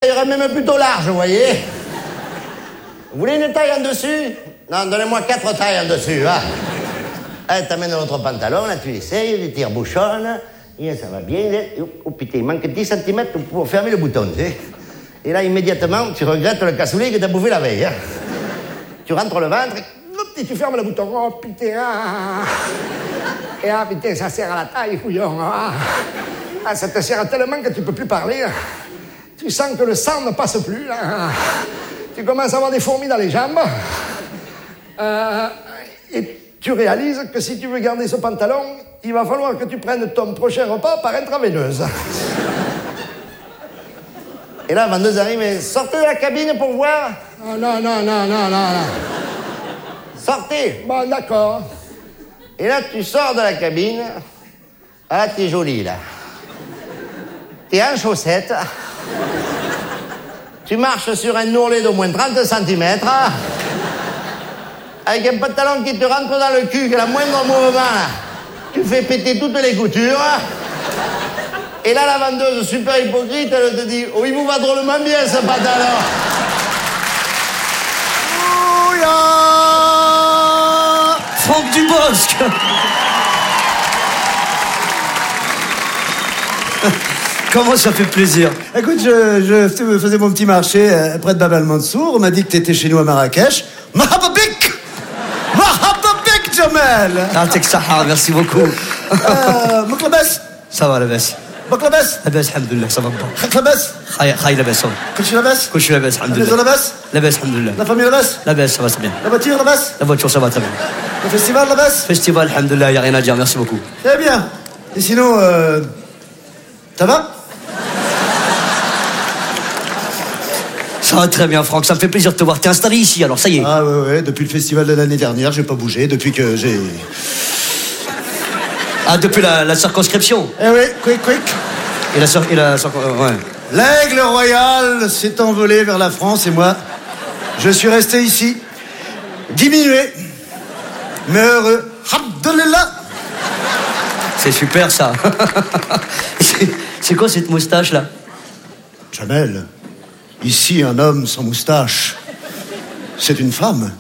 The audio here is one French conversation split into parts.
irait même plutôt large, vous voyez. Vous voulez une taille en dessus? Non, donnez-moi 4 tailles en dessus, va. Allez, t'amènes notre pantalon, là, tu essayes, les tires bouchonnes, et ça va bien. Oh putain, il manque 10 cm pour fermer le bouton, tu sais. Et là, immédiatement, tu regrettes le cassoulet que t'as bouffé la veille. Hein. Tu rentres le ventre, et tu fermes le bouton. Oh putain, Et ah putain, ça serre à la taille, couillon. Ah, ça te serre tellement que tu peux plus parler. Tu sens que le sang ne passe plus, là. Tu commences à avoir des fourmis dans les jambes. Et tu réalises que si tu veux garder ce pantalon, il va falloir que tu prennes ton prochain repas par intraveineuse. Et là, la vendeuse arrive, mais sortez de la cabine pour voir. Non. Sortez. Bon, d'accord. Et là, tu sors de la cabine. Ah, t'es jolie, là. T'es en chaussettes. Tu marches sur un ourlet d'au moins 30 cm. Avec un pantalon qui te rentre dans le cul, que la moindre mouvement, là, tu fais péter toutes les coutures. Et là, la vendeuse, super hypocrite, elle te dit « Oh, il vous va drôlement bien, ce pantalon !» Ouya Franck Dubosc. Comment ça fait plaisir. Écoute, je faisais mon petit marché près de Bab el-Mansour. On m'a dit que t'étais chez nous à Marrakech. Mahababik Jamel. T'as Sahara, merci beaucoup. Moklabès. Ça va, la baisse. Moklabès. La baisse, alhamdoulilah, ça va pas. Moklabès. Khaï, la baisse. Kulchi la baisse. Kulchi la baisse, alhamdoulilah. La maison la baisse. La baisse, alhamdoulilah. La famille la baisse. La baisse, ça va très bien. La voiture la baisse. La voiture, ça va très bien. Le festival la baisse. Festival, alhamdoulilah, y a rien à dire, merci beaucoup. Très bien. Et sinon, ça va? Ça va très bien, Franck, ça me fait plaisir de te voir. T'es installé ici, alors ça y est. Ah ouais, depuis le festival de l'année dernière, j'ai pas bougé, depuis que j'ai... Ah, depuis la circonscription. Eh oui, quick. Et la circonscription, ouais. L'aigle royal s'est envolé vers la France et moi, je suis resté ici, diminué, mais heureux. Alhamdoulilah. C'est super, ça. C'est quoi cette moustache, là? Jamel, ici, un homme sans moustache, c'est une femme.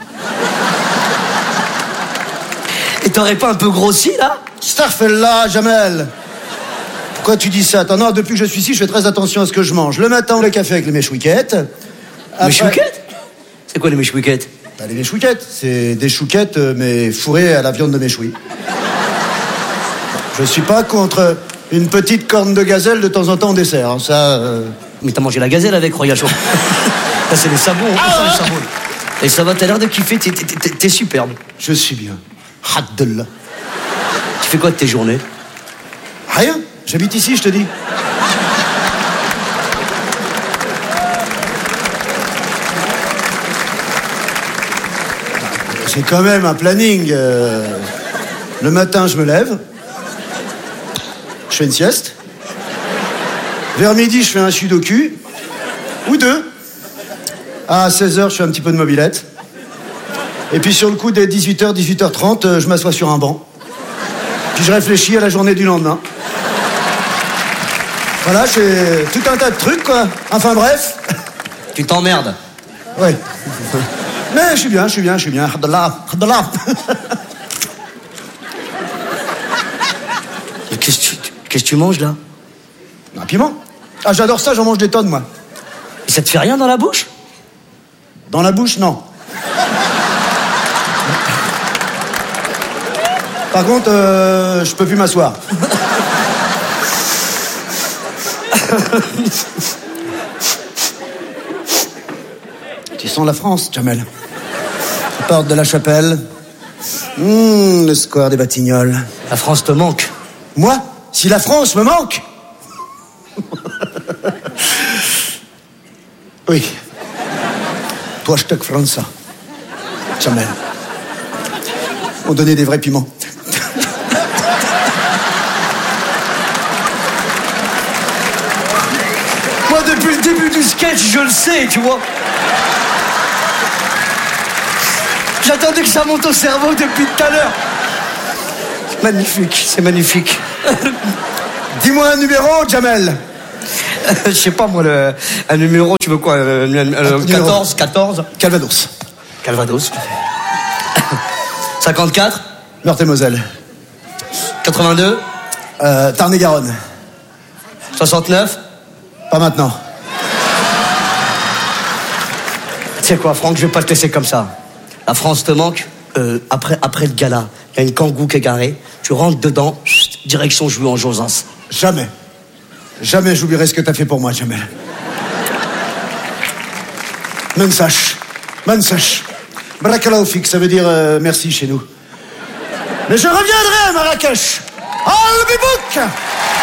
Et t'aurais pas un peu grossi, là? Starfella, Jamel. Pourquoi tu dis ça? Attends, non, depuis que je suis ici, je fais très attention à ce que je mange. Le matin, le café avec les mèches-wiquettes. Mèches-wiquettes? C'est quoi les mèches-wiquettes? Bah, les mèches-wiquettes, c'est des chouquettes, mais fourrées à la viande de méchoui. Je suis pas contre une petite corne de gazelle de temps en temps au dessert, hein, ça... Mais t'as mangé la gazelle avec, Roya Chaud. Ça, c'est les sabots, les sabots. Et ça va, t'as l'air de kiffer, t'es superbe. Je suis bien. Alhamdoulilah. Tu fais quoi de tes journées? Rien. J'habite ici, je te dis. C'est quand même un planning. Le matin, je me lève. Je fais une sieste. Vers midi, je fais un sudoku. Ou 2. À 16h, je fais un petit peu de mobilette. Et puis sur le coup, dès 18h, 18h30, je m'assois sur un banc. Puis je réfléchis à la journée du lendemain. Voilà, c'est tout un tas de trucs, quoi. Enfin bref. Tu t'emmerdes. Ouais. Mais je suis bien. Alhamdoulilah. Qu'est-ce que tu manges, là? Un piment. Ah, j'adore ça, j'en mange des tonnes, moi. Et ça te fait rien dans la bouche? Dans la bouche, non. Par contre, je peux plus m'asseoir. Tu sens la France, Jamel. Porte de la Chapelle. Le square des Batignolles. La France te manque. Moi? Si la France me manque? Oui. Toi, je t'aime France. Jamel. On donnait des vrais piments. Moi, depuis le début du sketch, je le sais, tu vois. J'attendais que ça monte au cerveau depuis tout à l'heure. C'est magnifique. Dis-moi un numéro, Jamel. Je sais pas, moi, un numéro, tu veux quoi 14 Calvados. Calvados. 54 Meurthe-et-Moselle. 82 Tarn-et-Garonne. 69 Pas maintenant. Tu sais quoi, Franck, je vais pas te laisser comme ça. La France te manque. Après le gala, il y a une kangou qui est garée. Tu rentres dedans, direction jouer en Josas. Jamais. Jamais j'oublierai ce que t'as fait pour moi, Jamel. Mensach. Barakallahu ça veut dire merci chez nous. Mais je reviendrai à Marrakech. I'll be book.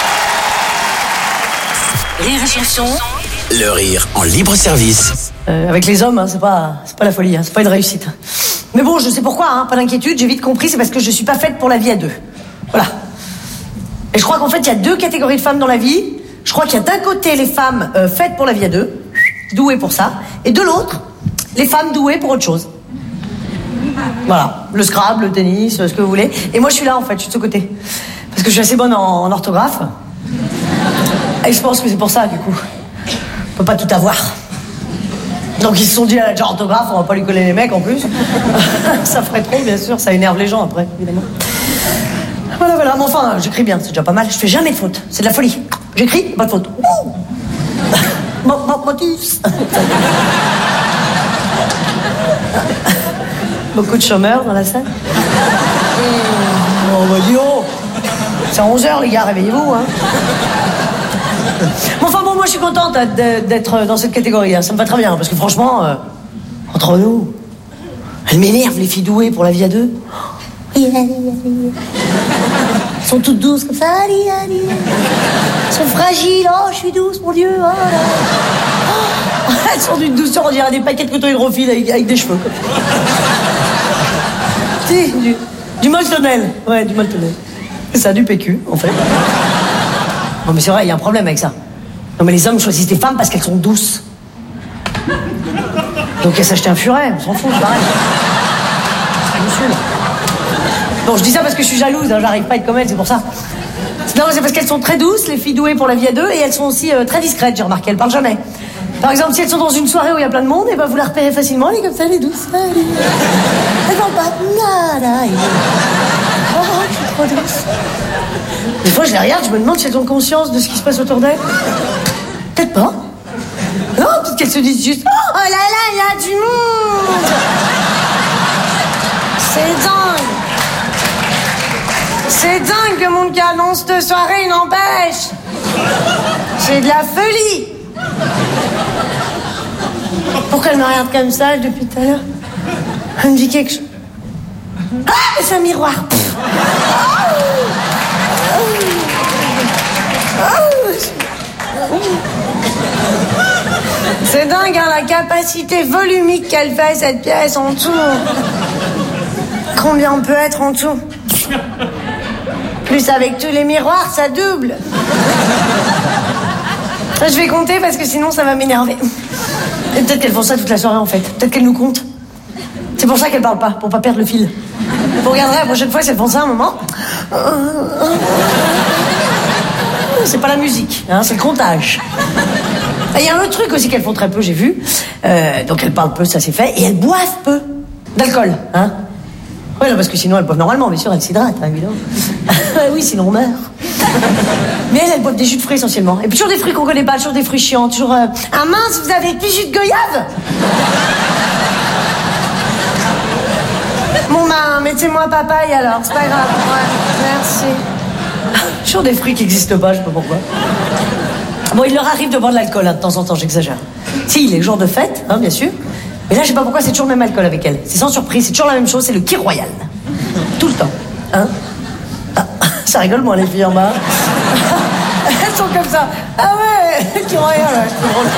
Rire et chanson. Le rire en libre service. Avec les hommes, hein, c'est pas la folie, hein, c'est pas une réussite. Mais bon, je sais pourquoi, hein, pas d'inquiétude, j'ai vite compris, c'est parce que je suis pas faite pour la vie à deux. Voilà. Et je crois qu'en fait, il y a deux catégories de femmes dans la vie. Je crois qu'il y a d'un côté les femmes faites pour la vie à deux, douées pour ça, et de l'autre, les femmes douées pour autre chose. Voilà, le Scrabble, le tennis, ce que vous voulez. Et moi, je suis là, en fait, je suis de ce côté. Parce que je suis assez bonne en orthographe. Et je pense que c'est pour ça, du coup. On peut pas tout avoir. Donc ils se sont dit, elle a déjà orthographe, on va pas lui coller les mecs en plus. Ça ferait trop, bien sûr, ça énerve les gens après, évidemment. Voilà, mais enfin, j'écris bien, c'est déjà pas mal. Je fais jamais de faute, c'est de la folie. J'écris, pas de faute. Motus. Beaucoup de chômeurs dans la salle. Oh, bah dis oh. C'est 11h, les gars, réveillez-vous, hein. Mais enfin bon, moi je suis contente d'être dans cette catégorie, hein. Ça me va très bien, parce que franchement, entre nous, elles m'énervent, les filles douées pour la vie à deux. Elles sont toutes douces comme ça. Elles sont fragiles, oh je suis douce, mon Dieu. Oh. Elles sont d'une douceur, on dirait des paquets de coton hydrophile avec des cheveux. Si, du Moltonel. Ouais, du Moltonel. C'est ça, du PQ, en fait. Non mais c'est vrai, il y a un problème avec ça. Non mais les hommes choisissent des femmes parce qu'elles sont douces. Donc elles s'achètent un furet, on s'en fout, c'est pareil. Bon, je dis ça parce que je suis jalouse, hein, j'arrive pas à être comme elles, c'est pour ça. Non, c'est parce qu'elles sont très douces, les filles douées pour la vie à deux, et elles sont aussi très discrètes, j'ai remarqué, elles parlent jamais. Par exemple, si elles sont dans une soirée où il y a plein de monde, et ben vous la repérez facilement, elle est comme ça, elle est douce. Elles vont pas nada. Oh, je suis trop douce. Des fois, je les regarde, je me demande si elles ont conscience de ce qui se passe autour d'elles. Peut-être pas. Non, peut-être qu'elles se disent juste oh là là, il y a du monde. C'est dingue. C'est dingue que mon canon cette soirée n'empêche. C'est de la folie. Pourquoi elle me regarde comme ça depuis tout à l'heure? Elle me dit quelque chose. Ah, c'est un miroir. C'est dingue, hein, la capacité volumique qu'elle fait, cette pièce, en tout. Combien on peut être en tout? Plus avec tous les miroirs, ça double. Je vais compter parce que sinon ça va m'énerver. Et peut-être qu'elles font ça toute la soirée en fait. Peut-être qu'elles nous comptent. C'est pour ça qu'elles parlent pas, pour pas perdre le fil. Vous regarderez la prochaine fois si elles font ça un moment. C'est pas la musique, hein, c'est le comptage. Il y a un autre truc aussi qu'elles font très peu, j'ai vu. Donc elles parlent peu, ça c'est fait. Et elles boivent peu d'alcool, hein. Oui, parce que sinon elles boivent normalement, bien sûr, elles s'hydratent, hein, évidemment. Oui, sinon on meurt. Mais elles boivent des jus de fruits essentiellement. Et puis toujours des fruits qu'on connaît pas, toujours des fruits chiants, toujours... Ah mince, vous avez du jus de goyave? Bon ben, mettez-moi papaye alors, c'est pas grave. Ouais, merci. Toujours des fruits qui n'existent pas, je sais pas pourquoi. Bon, il leur arrive de boire de l'alcool, hein, de temps en temps, j'exagère. Si, les jours de fête, hein, bien sûr. Mais là, je sais pas pourquoi, c'est toujours le même alcool avec elles. C'est sans surprise, c'est toujours la même chose, c'est le Kir Royal. Tout le temps. Hein? Ah, ça rigole, moi, les filles en bas. Elles sont comme ça. Ah ouais, le Kir Royal, ouais, c'est drôle.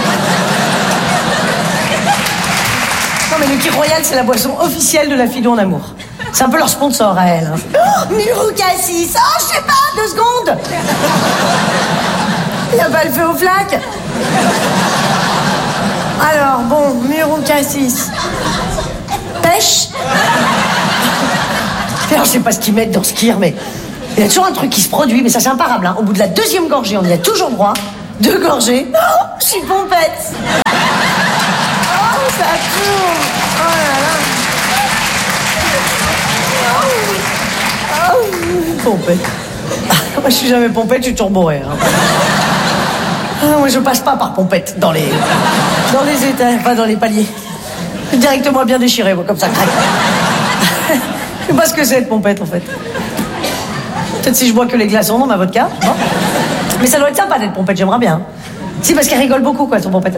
Non, mais le Kir Royal, c'est la boisson officielle de la Fille en amour. C'est un peu leur sponsor à elle. Hein. Oh, Murou Cassis. Oh, je sais pas, 2 secondes. Il n'y a pas le feu aux flaques. Alors, bon, Murou Cassis. Pêche. Alors, je sais pas ce qu'ils mettent dans ce kir, mais il y a toujours un truc qui se produit, mais ça c'est imparable. Hein. Au bout de la 2e gorgée, on y a toujours droit. 2 gorgées. Oh, je suis pompette. Oh, ça tourne. Oh là là. Oh. Pompette. Moi, je suis jamais pompette, je suis toujours bourré. Hein. Moi, je passe pas par pompette dans les états, pas dans les paliers. Directement bien déchiré, moi, comme ça, craque. Je sais pas ce que c'est, être pompette, en fait. Peut-être si je bois que les glaçons dans ma vodka, non? Mais ça doit être sympa d'être pompette, j'aimerais bien. Si, parce qu'elle rigole beaucoup, quoi, son pompette.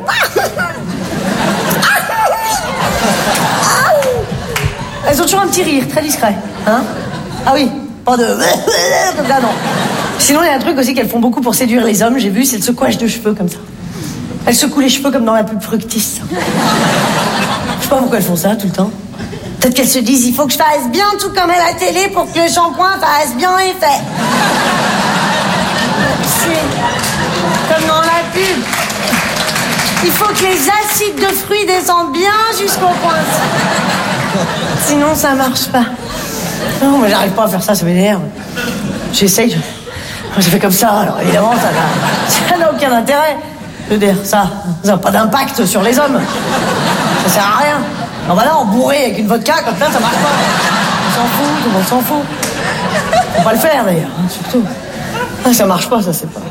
Elles ont toujours un petit rire, très discret. Hein? Ah oui, pas de... comme ça, non. Sinon, il y a un truc aussi qu'elles font beaucoup pour séduire les hommes, j'ai vu, c'est le secouage de cheveux, comme ça. Elles secouent les cheveux comme dans la pub Fructis. Je sais pas pourquoi elles font ça, tout le temps. Peut-être qu'elles se disent, il faut que je fasse bien tout comme à la télé pour que le shampoing fasse bien effet. C'est comme dans la pub. Il faut que les acides de fruits descendent bien jusqu'au pointe. Sinon, ça marche pas. Non, mais j'arrive pas à faire ça m'énerve. J'essaye, je fais comme ça, alors évidemment, ça n'a aucun intérêt. Je veux dire, ça n'a pas d'impact sur les hommes. Ça sert à rien. Non, bah là, on bourré avec une vodka, comme ça marche pas. On s'en fout, tout le monde s'en fout. Faut pas le faire, d'ailleurs, hein, surtout. Ah, ça marche pas, ça, c'est pas...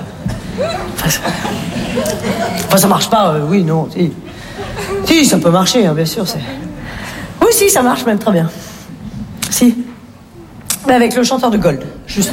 Enfin, ça marche pas, oui, non, si. Si, ça peut marcher, hein, bien sûr, c'est... Oui, si, ça marche même très bien. Si. Mais avec le chanteur de Gold, juste.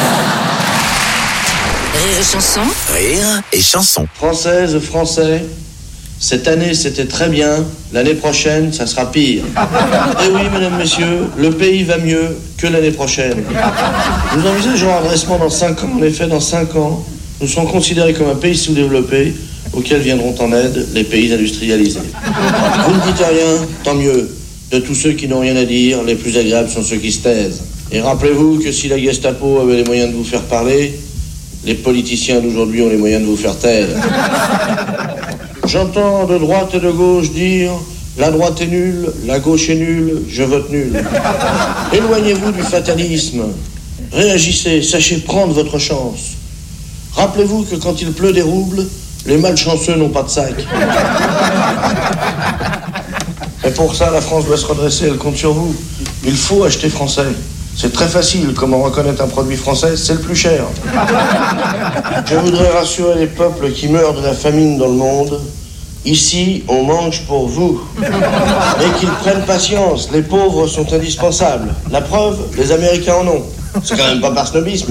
Rire et chanson. Rire et chanson. Françaises, Français, cette année c'était très bien, l'année prochaine ça sera pire. Eh oui, mesdames, messieurs, le pays va mieux que l'année prochaine. Nous envisageons un redressement dans 5 ans. En effet, dans 5 ans, nous serons considérés comme un pays sous-développé auquel viendront en aide les pays industrialisés. Vous ne dites rien, tant mieux. De tous ceux qui n'ont rien à dire, les plus agréables sont ceux qui se taisent. Et rappelez-vous que si la Gestapo avait les moyens de vous faire parler, les politiciens d'aujourd'hui ont les moyens de vous faire taire. J'entends de droite et de gauche dire « la droite est nulle, la gauche est nulle, je vote nul ». Éloignez-vous du fatalisme. Réagissez, sachez prendre votre chance. Rappelez-vous que quand il pleut des roubles, les malchanceux n'ont pas de sac. Et pour ça, la France doit se redresser, elle compte sur vous. Il faut acheter français. C'est très facile, comment reconnaître un produit français, c'est le plus cher. Je voudrais rassurer les peuples qui meurent de la famine dans le monde. Ici, on mange pour vous. Mais qu'ils prennent patience, les pauvres sont indispensables. La preuve, les Américains en ont. C'est quand même pas par snobisme.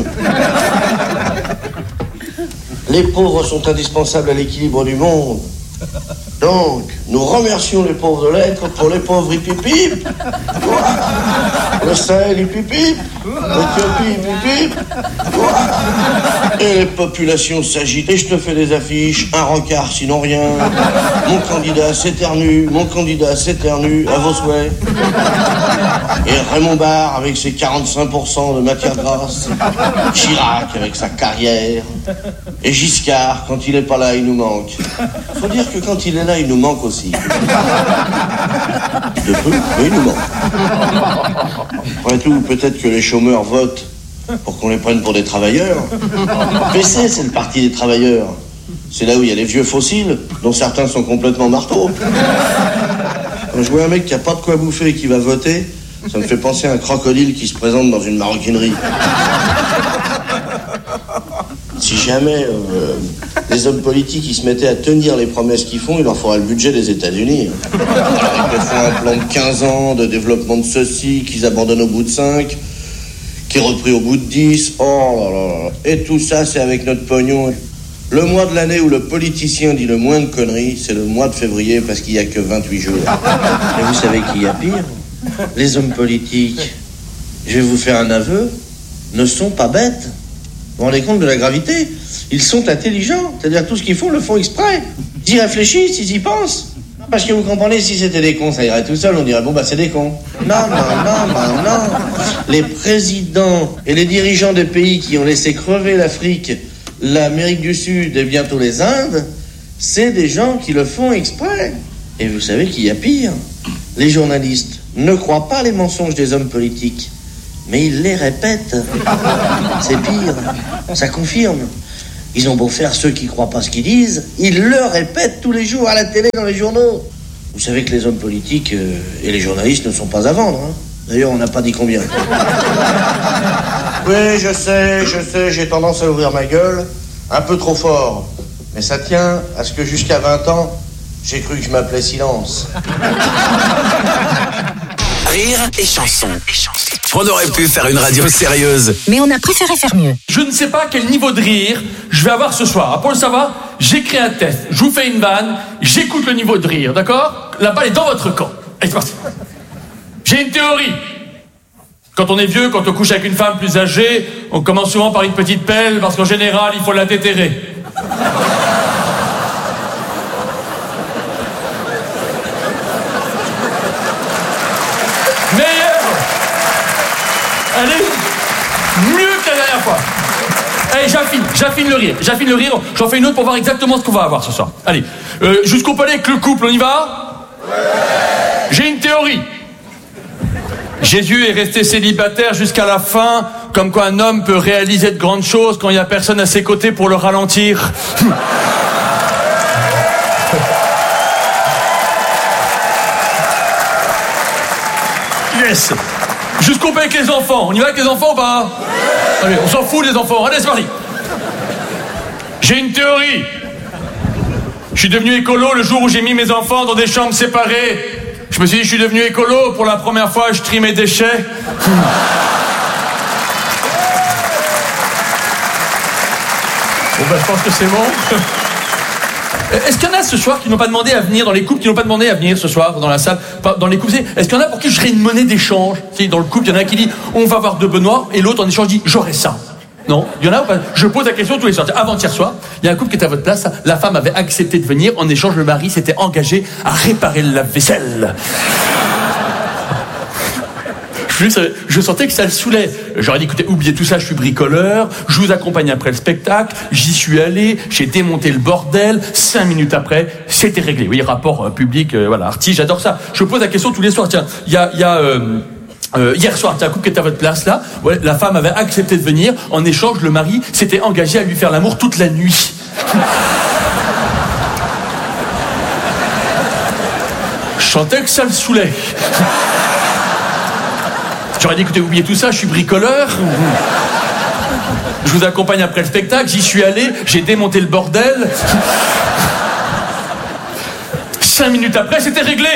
Les pauvres sont indispensables à l'équilibre du monde. Donc, nous remercions les pauvres de l'être pour les pauvres hipipip. Le Sahel hipipip. L'Éthiopie hipipip. Et les populations s'agitent. Et je te fais des affiches, un rencard sinon rien. Mon candidat s'éternue, à vos souhaits. Et Raymond Barre avec ses 45% de matière grasse. Chirac avec sa carrière. Et Giscard, quand il est pas là, il nous manque. Faut dire que quand il est là, il nous manque aussi. De peu, mais il nous manque. Après tout, peut-être que les chômeurs votent pour qu'on les prenne pour des travailleurs. PC, c'est le parti des travailleurs. C'est là où il y a les vieux fossiles, dont certains sont complètement marteaux. Quand je vois un mec qui a pas de quoi bouffer et qui va voter, ça me fait penser à un crocodile qui se présente dans une maroquinerie. Si jamais les hommes politiques ils se mettaient à tenir les promesses qu'ils font, il leur faudrait le budget des États-Unis. Alors, ils font un plan de 15 ans de développement de ceci, qu'ils abandonnent au bout de 5, qui est repris au bout de 10. Oh là là. Et tout ça, c'est avec notre pognon. Le mois de l'année où le politicien dit le moins de conneries, c'est le mois de février parce qu'il n'y a que 28 jours. Et vous savez qui y a pire? Les hommes politiques, je vais vous faire un aveu, ne sont pas bêtes. Vous vous rendez compte de la gravité? Ils sont intelligents, c'est-à-dire tout ce qu'ils font, le font exprès. Ils y réfléchissent, ils y pensent. Parce que vous comprenez, si c'était des cons, ça irait tout seul, on dirait, bon bah c'est des cons. Non. Les présidents et les dirigeants des pays qui ont laissé crever l'Afrique, l'Amérique du Sud et bientôt les Indes, c'est des gens qui le font exprès. Et vous savez qu'il y a pire? Les journalistes ne croient pas les mensonges des hommes politiques, mais ils les répètent. C'est pire, ça confirme. Ils ont beau faire ceux qui croient pas ce qu'ils disent, ils le répètent tous les jours à la télé, dans les journaux. Vous savez que les hommes politiques et les journalistes ne sont pas à vendre, hein. D'ailleurs, on n'a pas dit combien. Oui, je sais, j'ai tendance à ouvrir ma gueule un peu trop fort. Mais ça tient à ce que jusqu'à 20 ans, j'ai cru que je m'appelais Silence. Rire et chanson. On aurait pu faire une radio sérieuse. Mais on a préféré faire mieux. Je ne sais pas quel niveau de rire je vais avoir ce soir. Pour le savoir, j'écris un test, je vous fais une vanne, j'écoute le niveau de rire, d'accord ? La balle est dans votre camp. Allez, c'est parti. J'ai une théorie. Quand on est vieux, quand on couche avec une femme plus âgée, on commence souvent par une petite pelle, parce qu'en général, il faut la déterrer. Meilleure. Allez, mieux que la dernière fois. Allez, j'affine le rire. J'en fais une autre pour voir exactement ce qu'on va avoir ce soir. Allez, jusqu'au palais avec le couple, on y va ? Ouais. J'ai une théorie. Jésus est resté célibataire jusqu'à la fin, comme quoi un homme peut réaliser de grandes choses quand il n'y a personne à ses côtés pour le ralentir. Yes. Jusqu'au palais avec les enfants. On y va avec les enfants ou pas ? Allez, on s'en fout des enfants. Allez, c'est parti. J'ai une théorie. Je suis devenu écolo le jour où j'ai mis mes enfants dans des chambres séparées. Je me suis dit, je suis devenu écolo. Pour la première fois, je trie mes déchets. Bon, ben, je pense que c'est bon. Est-ce qu'il y en a ce soir qui n'ont pas demandé à venir, dans les couples qui n'ont pas demandé à venir ce soir dans la salle, dans les couples? Est-ce qu'il y en a pour qui je serais une monnaie d'échange? Si dans le couple, il y en a un qui dit, on va avoir 2 Benoît, et l'autre en échange dit, j'aurai ça. Non, il y en a ou pas? Je pose la question tous les soirs. Avant-hier soir, il y a un couple qui était à votre place. La femme avait accepté de venir. En échange, le mari s'était engagé à réparer le lave-vaisselle. Je sentais que ça le saoulait. J'aurais dit, écoutez, oubliez tout ça, je suis bricoleur, je vous accompagne après le spectacle, j'y suis allé, j'ai démonté le bordel, 5 minutes après, c'était réglé. Oui, rapport public, voilà, artiste, j'adore ça. Je pose la question tous les soirs. Tiens, hier soir, un couple qui était à votre place là, ouais, la femme avait accepté de venir, en échange, le mari s'était engagé à lui faire l'amour toute la nuit. Je sentais que ça le saoulait. J'aurais dit, écoutez, oubliez tout ça, je suis bricoleur. Je vous accompagne après le spectacle, j'y suis allé, j'ai démonté le bordel. 5 minutes après, c'était réglé.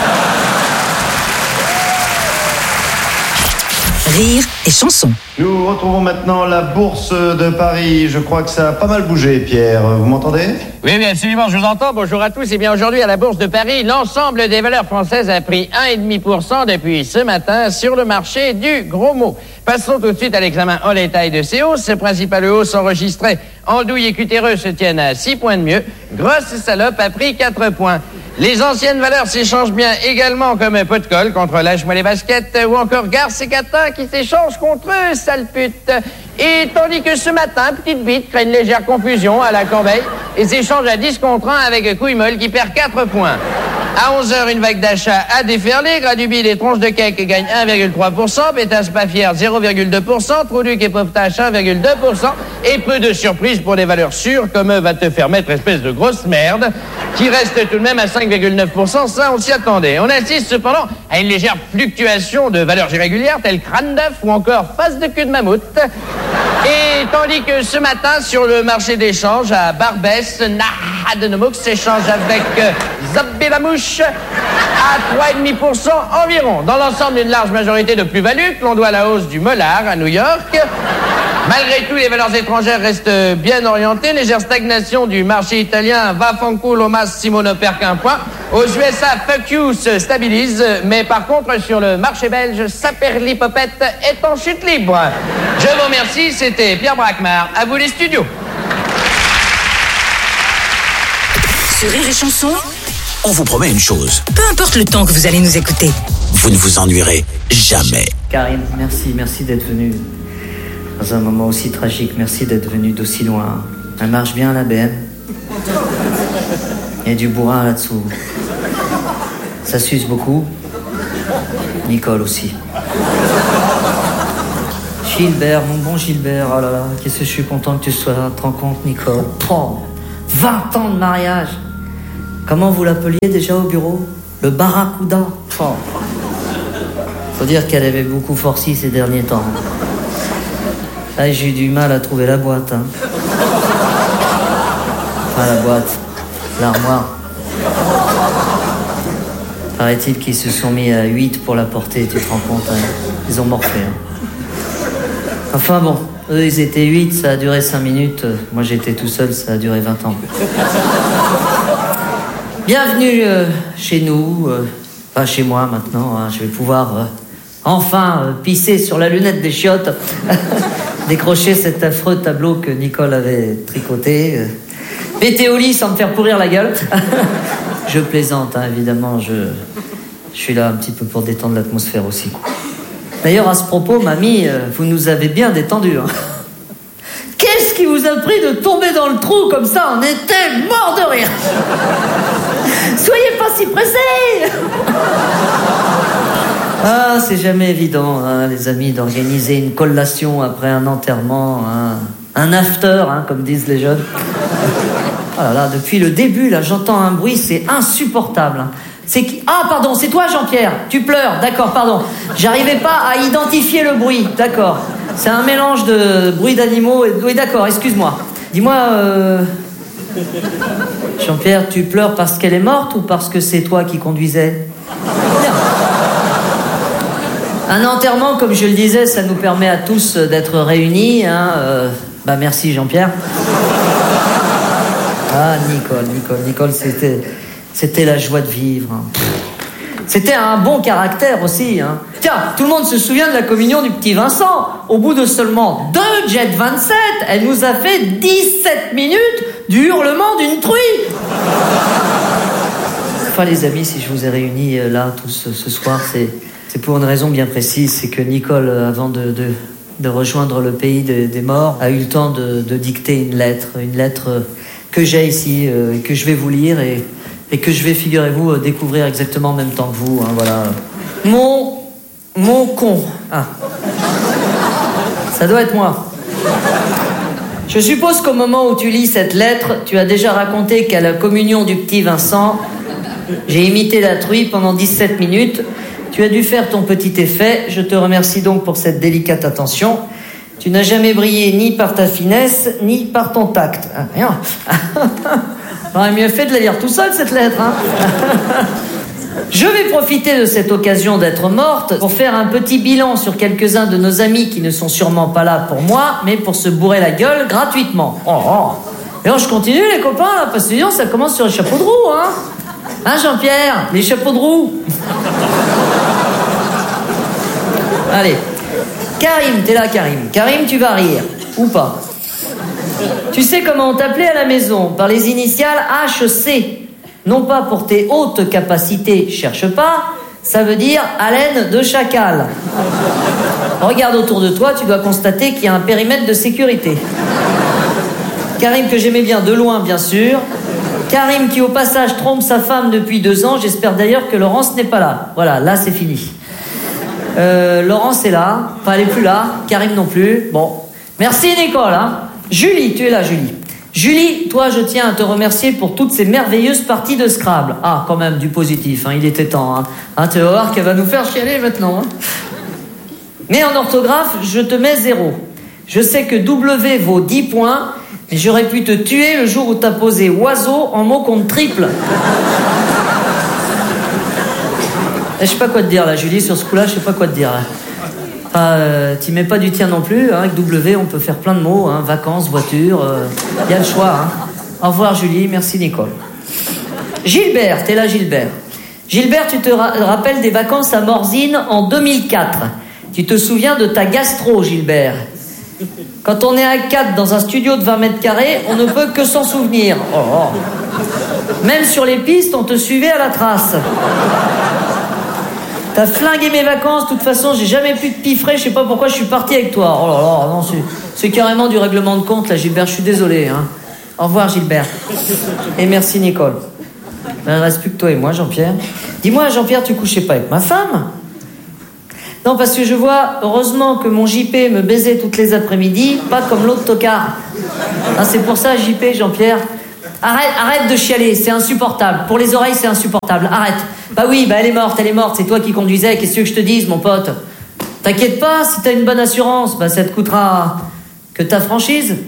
Rire et chanson. Nous retrouvons maintenant la Bourse de Paris. Je crois que ça a pas mal bougé, Pierre. Vous m'entendez ? Oui, bien absolument, je vous entends. Bonjour à tous. Et bien aujourd'hui, à la Bourse de Paris, l'ensemble des valeurs françaises a pris 1,5% depuis ce matin sur le marché du gros mot. Passons tout de suite à l'examen en détail de ces hausses. Ces principales hausses enregistrées en douille et cutéreux se tiennent à 6 points de mieux. Grosse salope a pris 4 points. Les anciennes valeurs s'échangent bien également comme pot de colle contre Lâche-moi les baskets ou encore Garce et Catin qui s'échangent contre eux, sale pute. Et tandis que ce matin, Petite Bite crée une légère confusion à la Corbeille et s'échange à 10 contre 1 avec Couille Molle qui perd 4 points. À 11h, une vague d'achat a déferlé. Gradubile et Tronche de Cake gagnent 1,3%. Pétasse pas fière 0,2%. Trouduc et Poptache 1,2%. Et peu de surprises pour des valeurs sûres comme va te faire mettre espèce de grosse merde qui reste tout de même à 5,9%. Ça, on s'y attendait. On assiste cependant à une légère fluctuation de valeurs irrégulières telles crâne d'œuf ou encore face de cul de mammouth. Et tandis que ce matin, sur le marché d'échange à Barbès, Nahadenemux s'échange avec Zabélamouche à 3,5% environ. Dans l'ensemble, une large majorité de plus-value que l'on doit à la hausse du Mollard à New York. Malgré tout, les valeurs étrangères restent bien orientées. Légère stagnation du marché italien, Vaffanculo Massimo ne perd qu'un point. Aux USA, Fuck You se stabilise. Mais par contre, sur le marché belge, Saperlipopette est en chute libre. Je vous remercie, c'était Pierre Braquemar. À vous les studios. Sur Rire et Chanson, On vous promet une chose. peu importe le temps que vous allez nous écouter. Vous ne vous ennuierez jamais. Karine, merci d'être venue dans un moment aussi tragique. Merci d'être venue d'aussi loin. Elle marche bien la BM. Il y a du bourrin là-dessous. Ça suce beaucoup. Nicole aussi. Je Gilbert, mon bon Gilbert, oh là là, qu'est-ce que je suis content que tu sois là, te rends compte, Nicole. 20 ans de mariage. Comment vous l'appeliez déjà au bureau? Le Barracuda. Faut dire qu'elle avait beaucoup forci ces derniers temps. Ah, j'ai eu du mal à trouver la boîte. Hein. Enfin, la boîte, l'armoire. Paraît-il qu'ils se sont mis à 8 pour la porter, tu te rends compte, hein. Ils ont morflé. Hein. Enfin bon, eux ils étaient 8, ça a duré 5 minutes. Moi j'étais tout seul, ça a duré 20 ans. Bienvenue chez nous, enfin chez moi maintenant, hein. Je vais pouvoir enfin pisser sur la lunette des chiottes, décrocher cet affreux tableau que Nicole avait tricoté, péter au lit sans me faire pourrir la gueule. Je plaisante, hein, évidemment, je suis là un petit peu pour détendre l'atmosphère aussi. D'ailleurs, à ce propos, mamie, vous nous avez bien détendu. Hein. Qu'est-ce qui vous a pris de tomber dans le trou comme ça? On était morts de rire. Soyez pas si pressés. Ah, c'est jamais évident, hein, les amis, d'organiser une collation après un enterrement, hein, un after, hein, comme disent les jeunes. Oh là là, depuis le début, là, j'entends un bruit, c'est insupportable. Hein. C'est qui? Ah, pardon, c'est toi, Jean-Pierre. Tu pleures, d'accord, pardon. J'arrivais pas à identifier le bruit, d'accord. C'est un mélange de bruit d'animaux et... Oui, d'accord, excuse-moi. Dis-moi, Jean-Pierre, tu pleures parce qu'elle est morte ou parce que c'est toi qui conduisais? Un enterrement, comme je le disais, ça nous permet à tous d'être réunis. Hein, bah merci, Jean-Pierre. Ah, Nicole, c'était la joie de vivre. Hein. C'était un bon caractère aussi. Hein. Tiens, tout le monde se souvient de la communion du petit Vincent. Au bout de seulement 2 Jet 27, elle nous a fait 17 minutes du hurlement d'une truie. Enfin, les amis, si je vous ai réunis là tous ce soir, c'est pour une raison bien précise. C'est que Nicole, avant de rejoindre le pays des morts, a eu le temps de dicter une lettre que j'ai ici, que je vais vous lire et que je vais, figurez-vous, découvrir exactement en même temps que vous. Hein, voilà. Mon con. Ah. Ça doit être moi. Je suppose qu'au moment où tu lis cette lettre, tu as déjà raconté qu'à la communion du petit Vincent, j'ai imité la truie pendant 17 minutes. Tu as dû faire ton petit effet. Je te remercie donc pour cette délicate attention. Tu n'as jamais brillé ni par ta finesse, ni par ton tact. Ah, rien. J'aurais mieux fait de la lire tout seul, cette lettre. Hein. Je vais profiter de cette occasion d'être morte pour faire un petit bilan sur quelques-uns de nos amis qui ne sont sûrement pas là pour moi, mais pour se bourrer la gueule gratuitement. Et alors je continue, les copains, là, parce que sinon, ça commence sur les chapeaux de roue. Hein, Jean-Pierre, les chapeaux de roue. Allez. Karim, t'es là, Karim. Karim, tu vas rire. Ou pas. Tu sais comment on t'appelait à la maison? Par les initiales HC. Non pas pour tes hautes capacités, cherche pas. Ça veut dire haleine de chacal. Regarde autour de toi, tu dois constater qu'il y a un périmètre de sécurité. Karim que j'aimais bien de loin, bien sûr. Karim qui, au passage, trompe sa femme depuis 2 ans. J'espère d'ailleurs que Laurence n'est pas là. Voilà, là, c'est fini. Laurence est là, enfin elle est plus là, Karim non plus. Bon, merci Nicole. Hein. Julie, tu es là, Julie. Julie, toi je tiens à te remercier pour toutes ces merveilleuses parties de Scrabble. Ah, quand même du positif, hein, il était temps. Hein, tu vas voir qu'elle va nous faire chialer maintenant. Hein. Mais en orthographe, je te mets 0. Je sais que W vaut 10 points, mais j'aurais pu te tuer le jour où t'as posé oiseau en mot compte triple. Je sais pas quoi te dire là, Julie, sur ce coup-là, je sais pas quoi te dire. Enfin, t'y mets pas du tien non plus, hein, avec W, on peut faire plein de mots, hein, vacances, voiture, y a le choix. Hein. Au revoir Julie, merci Nicole. Gilbert, t'es là Gilbert. Gilbert, tu te rappelles des vacances à Morzine en 2004. Tu te souviens de ta gastro, Gilbert. Quand on est à 4 dans un studio de 20 mètres carrés, on ne peut que s'en souvenir. Même sur les pistes, on te suivait à la trace. T'as flingué mes vacances, de toute façon, j'ai jamais pu te piffrer, je sais pas pourquoi je suis parti avec toi. Oh là là, non, c'est carrément du règlement de compte, là, Gilbert, je suis désolé. Hein. Au revoir, Gilbert. Et merci, Nicole. Il ne reste plus que toi et moi, Jean-Pierre. Dis-moi, Jean-Pierre, tu couchais pas avec ma femme? Non, parce que je vois, heureusement que mon JP me baisait toutes les après-midi, pas comme l'autre tocard. Ah, c'est pour ça, JP, Jean-Pierre. Arrête de chialer, c'est insupportable. Pour les oreilles, c'est insupportable. Arrête. Bah oui, bah elle est morte, c'est toi qui conduisais. Qu'est-ce que je te dise, mon pote? T'inquiète pas, si t'as une bonne assurance, bah ça te coûtera que ta franchise.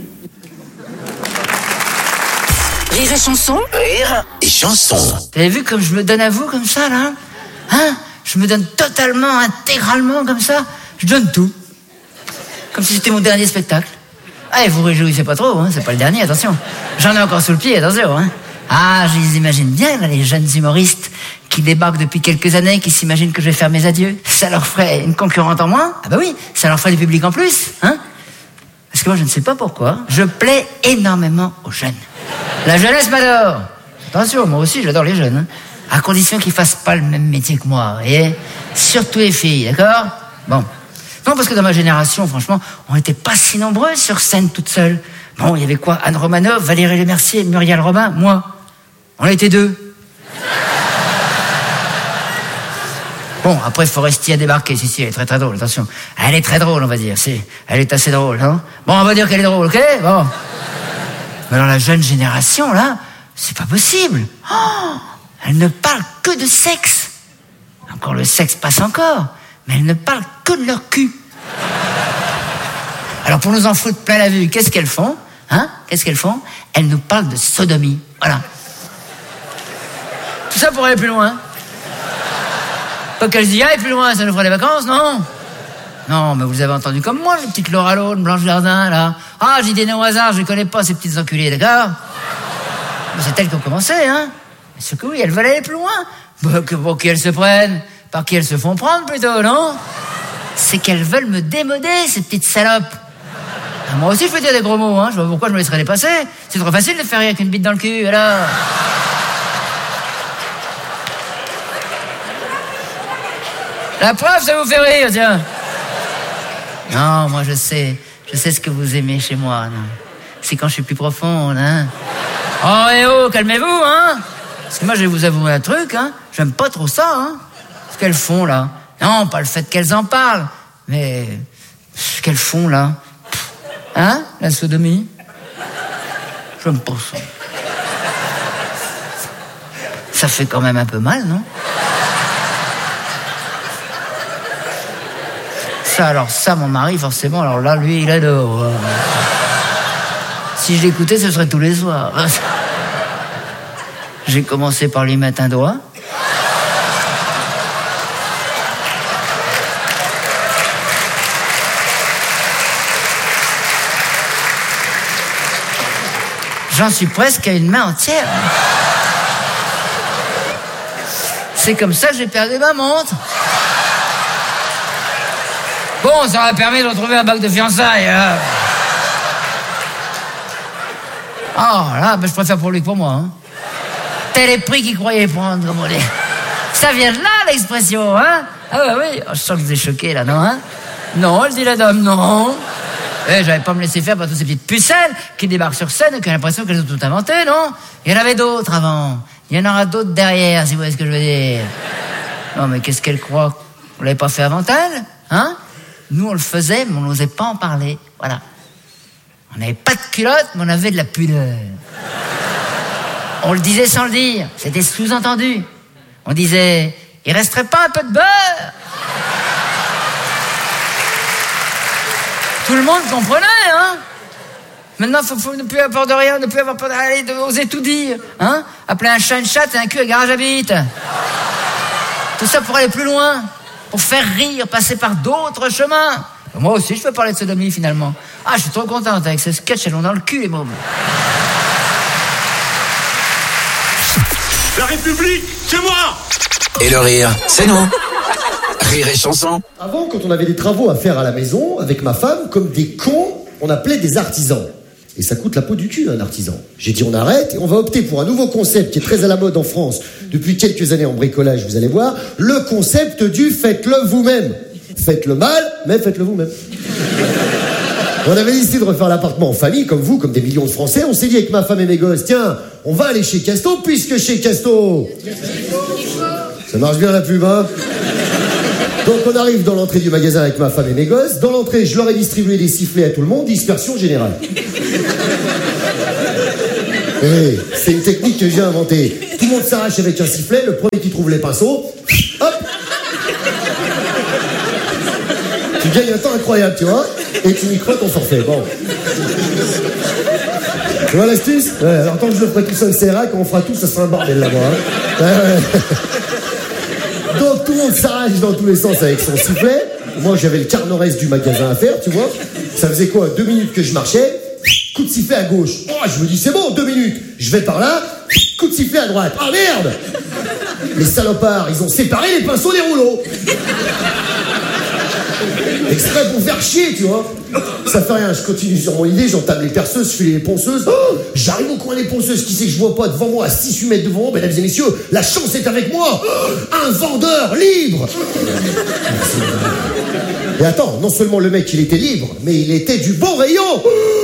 Rire et chanson. Rire et chanson. T'avez vu comme je me donne à vous, comme ça, là? Hein? Je me donne totalement, intégralement, comme ça. Je donne tout. Comme si c'était mon dernier spectacle. Ah, et vous réjouissez pas trop, hein? C'est pas le dernier, attention. J'en ai encore sous le pied, attention, hein? Ah, je les imagine bien, là, les jeunes humoristes qui débarquent depuis quelques années, qui s'imaginent que je vais faire mes adieux. Ça leur ferait une concurrente en moins? Ah bah oui, ça leur ferait du public en plus, hein? Parce que moi, je ne sais pas pourquoi, je plais énormément aux jeunes. La jeunesse m'adore. Attention, moi aussi, j'adore les jeunes, hein? À condition qu'ils fassent pas le même métier que moi, vous voyez? Surtout les filles, d'accord? Bon. Non, parce que dans ma génération, franchement, on n'était pas si nombreux sur scène toute seule. Bon, il y avait quoi? Anne Romanoff, Valérie Lemercier, Muriel Robin, moi. On était 2. Bon, après, Foresti a débarqué. Si, elle est très très drôle, attention. Elle est très drôle, on va dire. Si, elle est assez drôle, hein? Bon, on va dire qu'elle est drôle, ok? Bon. Mais alors, la jeune génération, là, c'est pas possible. Oh, elle ne parle que de sexe. Encore le sexe passe encore. Mais elles ne parlent que de leur cul. Alors pour nous en foutre plein la vue, qu'est-ce qu'elles font? Hein? Qu'est-ce qu'elles font? Elles nous parlent de sodomie. Voilà. Tout ça pour aller plus loin. Pas qu'elles y aillent plus loin, ça nous fera des vacances, non? Non, mais vous avez entendu comme moi, les petites Laura Lone, Blanche Gardin, là. Ah, j'ai des noms au hasard, je les connais pas, ces petites enculées, d'accord? Mais c'est elles qui ont commencé, hein? C'est que oui, elles veulent aller plus loin. Bah, pour qui elles se prennent? Par qui elles se font prendre, plutôt, non? C'est qu'elles veulent me démoder, ces petites salopes. Ah, moi aussi, je peux dire des gros mots, hein. Je vois pas pourquoi je me laisserais dépasser. C'est trop facile de faire rire avec une bite dans le cul, alors. La preuve, ça vous fait rire, tiens. Non, moi, je sais ce que vous aimez chez moi, non. C'est quand je suis plus profonde, hein. Oh, et oh, calmez-vous, hein. Parce que moi, je vais vous avouer un truc, hein. J'aime pas trop ça, hein. Ce qu'elles font, là. Non, pas le fait qu'elles en parlent, mais ce qu'elles font, là. Hein? La sodomie? J'aime pas ça. Ça fait quand même un peu mal, non? Ça, mon mari, forcément, alors là, lui, il adore. Si je l'écoutais, ce serait tous les soirs. J'ai commencé par lui mettre un doigt. J'en suis presque à une main entière. C'est comme ça que j'ai perdu ma montre. Bon, ça m'a permis de retrouver un bac de fiançailles. Oh là, ben je préfère pour lui que pour moi. Hein. Tel est prix qu'il croyait prendre, comme on dit. Ça vient de là, l'expression, hein? Ah bah oui, oh, je sens que vous êtes choqués, là, non, hein? Non, elle dit la dame, non. Eh, j'avais pas me laisser faire par toutes ces petites pucelles qui débarquent sur scène et qui ont l'impression qu'elles ont tout inventé, non? Il y en avait d'autres avant. Il y en aura d'autres derrière, si vous voyez ce que je veux dire. Non, mais qu'est-ce qu'elle croit? On l'avait pas fait avant elle? Hein? Nous, on le faisait, mais on n'osait pas en parler. Voilà. On n'avait pas de culotte, mais on avait de la pudeur. On le disait sans le dire. C'était sous-entendu. On disait, il resterait pas un peu de beurre? Tout le monde comprenait, hein? Maintenant, faut ne plus avoir peur de rien, ne plus avoir peur d'aller, oser tout dire, hein? Appeler un chat une chatte et un cul à garage à bite. Tout ça pour aller plus loin, pour faire rire, passer par d'autres chemins. Moi aussi, je peux parler de sodomie, finalement. Ah, je suis trop contente avec ce sketch, elles ont dans le cul, les mômes. La République, c'est moi! Et le rire, c'est nous. Rire et chanson. Avant, quand on avait des travaux à faire à la maison, avec ma femme, comme des cons, on appelait des artisans. Et ça coûte la peau du cul, un artisan. J'ai dit, on arrête et on va opter pour un nouveau concept qui est très à la mode en France depuis quelques années en bricolage, vous allez voir, le concept du faites-le vous-même. Faites-le mal, mais faites-le vous-même. On avait décidé de refaire l'appartement en famille, comme vous, comme des millions de Français. On s'est dit avec ma femme et mes gosses, tiens, on va aller chez Casto, puisque chez Casto... Ça marche bien la pub, hein? Donc on arrive dans l'entrée du magasin avec ma femme et mes gosses. Dans l'entrée, je leur ai distribué des sifflets à tout le monde, dispersion générale. Et c'est une technique que j'ai inventée. Tout le monde s'arrache avec un sifflet, le premier qui trouve les pinceaux, hop. Tu gagnes un temps incroyable, tu vois, et tu micros ton forfait. Bon. Tu vois l'astuce? Ouais, alors tant que je le ferai tout seul, c'est quand on fera tout, ça sera un bordel là-bas. Hein. Ouais. Donc tout le monde s'arrache dans tous les sens avec son sifflet. Moi j'avais le quart nord-est du magasin à faire, tu vois. Ça faisait quoi, 2 minutes que je marchais, coup de sifflet à gauche. Oh, je me dis c'est bon, 2 minutes. Je vais par là, coup de sifflet à droite. Ah merde! Les salopards, ils ont séparé les pinceaux des rouleaux. Exprès pour faire chier, tu vois. Ça fait rien, je continue sur mon idée, j'entame les perceuses, je fais les ponceuses. Oh, j'arrive au coin des ponceuses, qui c'est que je vois pas devant moi, à 6-8 mètres devant moi, mesdames et messieurs, la chance est avec moi. Un vendeur libre. Et attends, non seulement le mec il était libre, mais il était du bon rayon.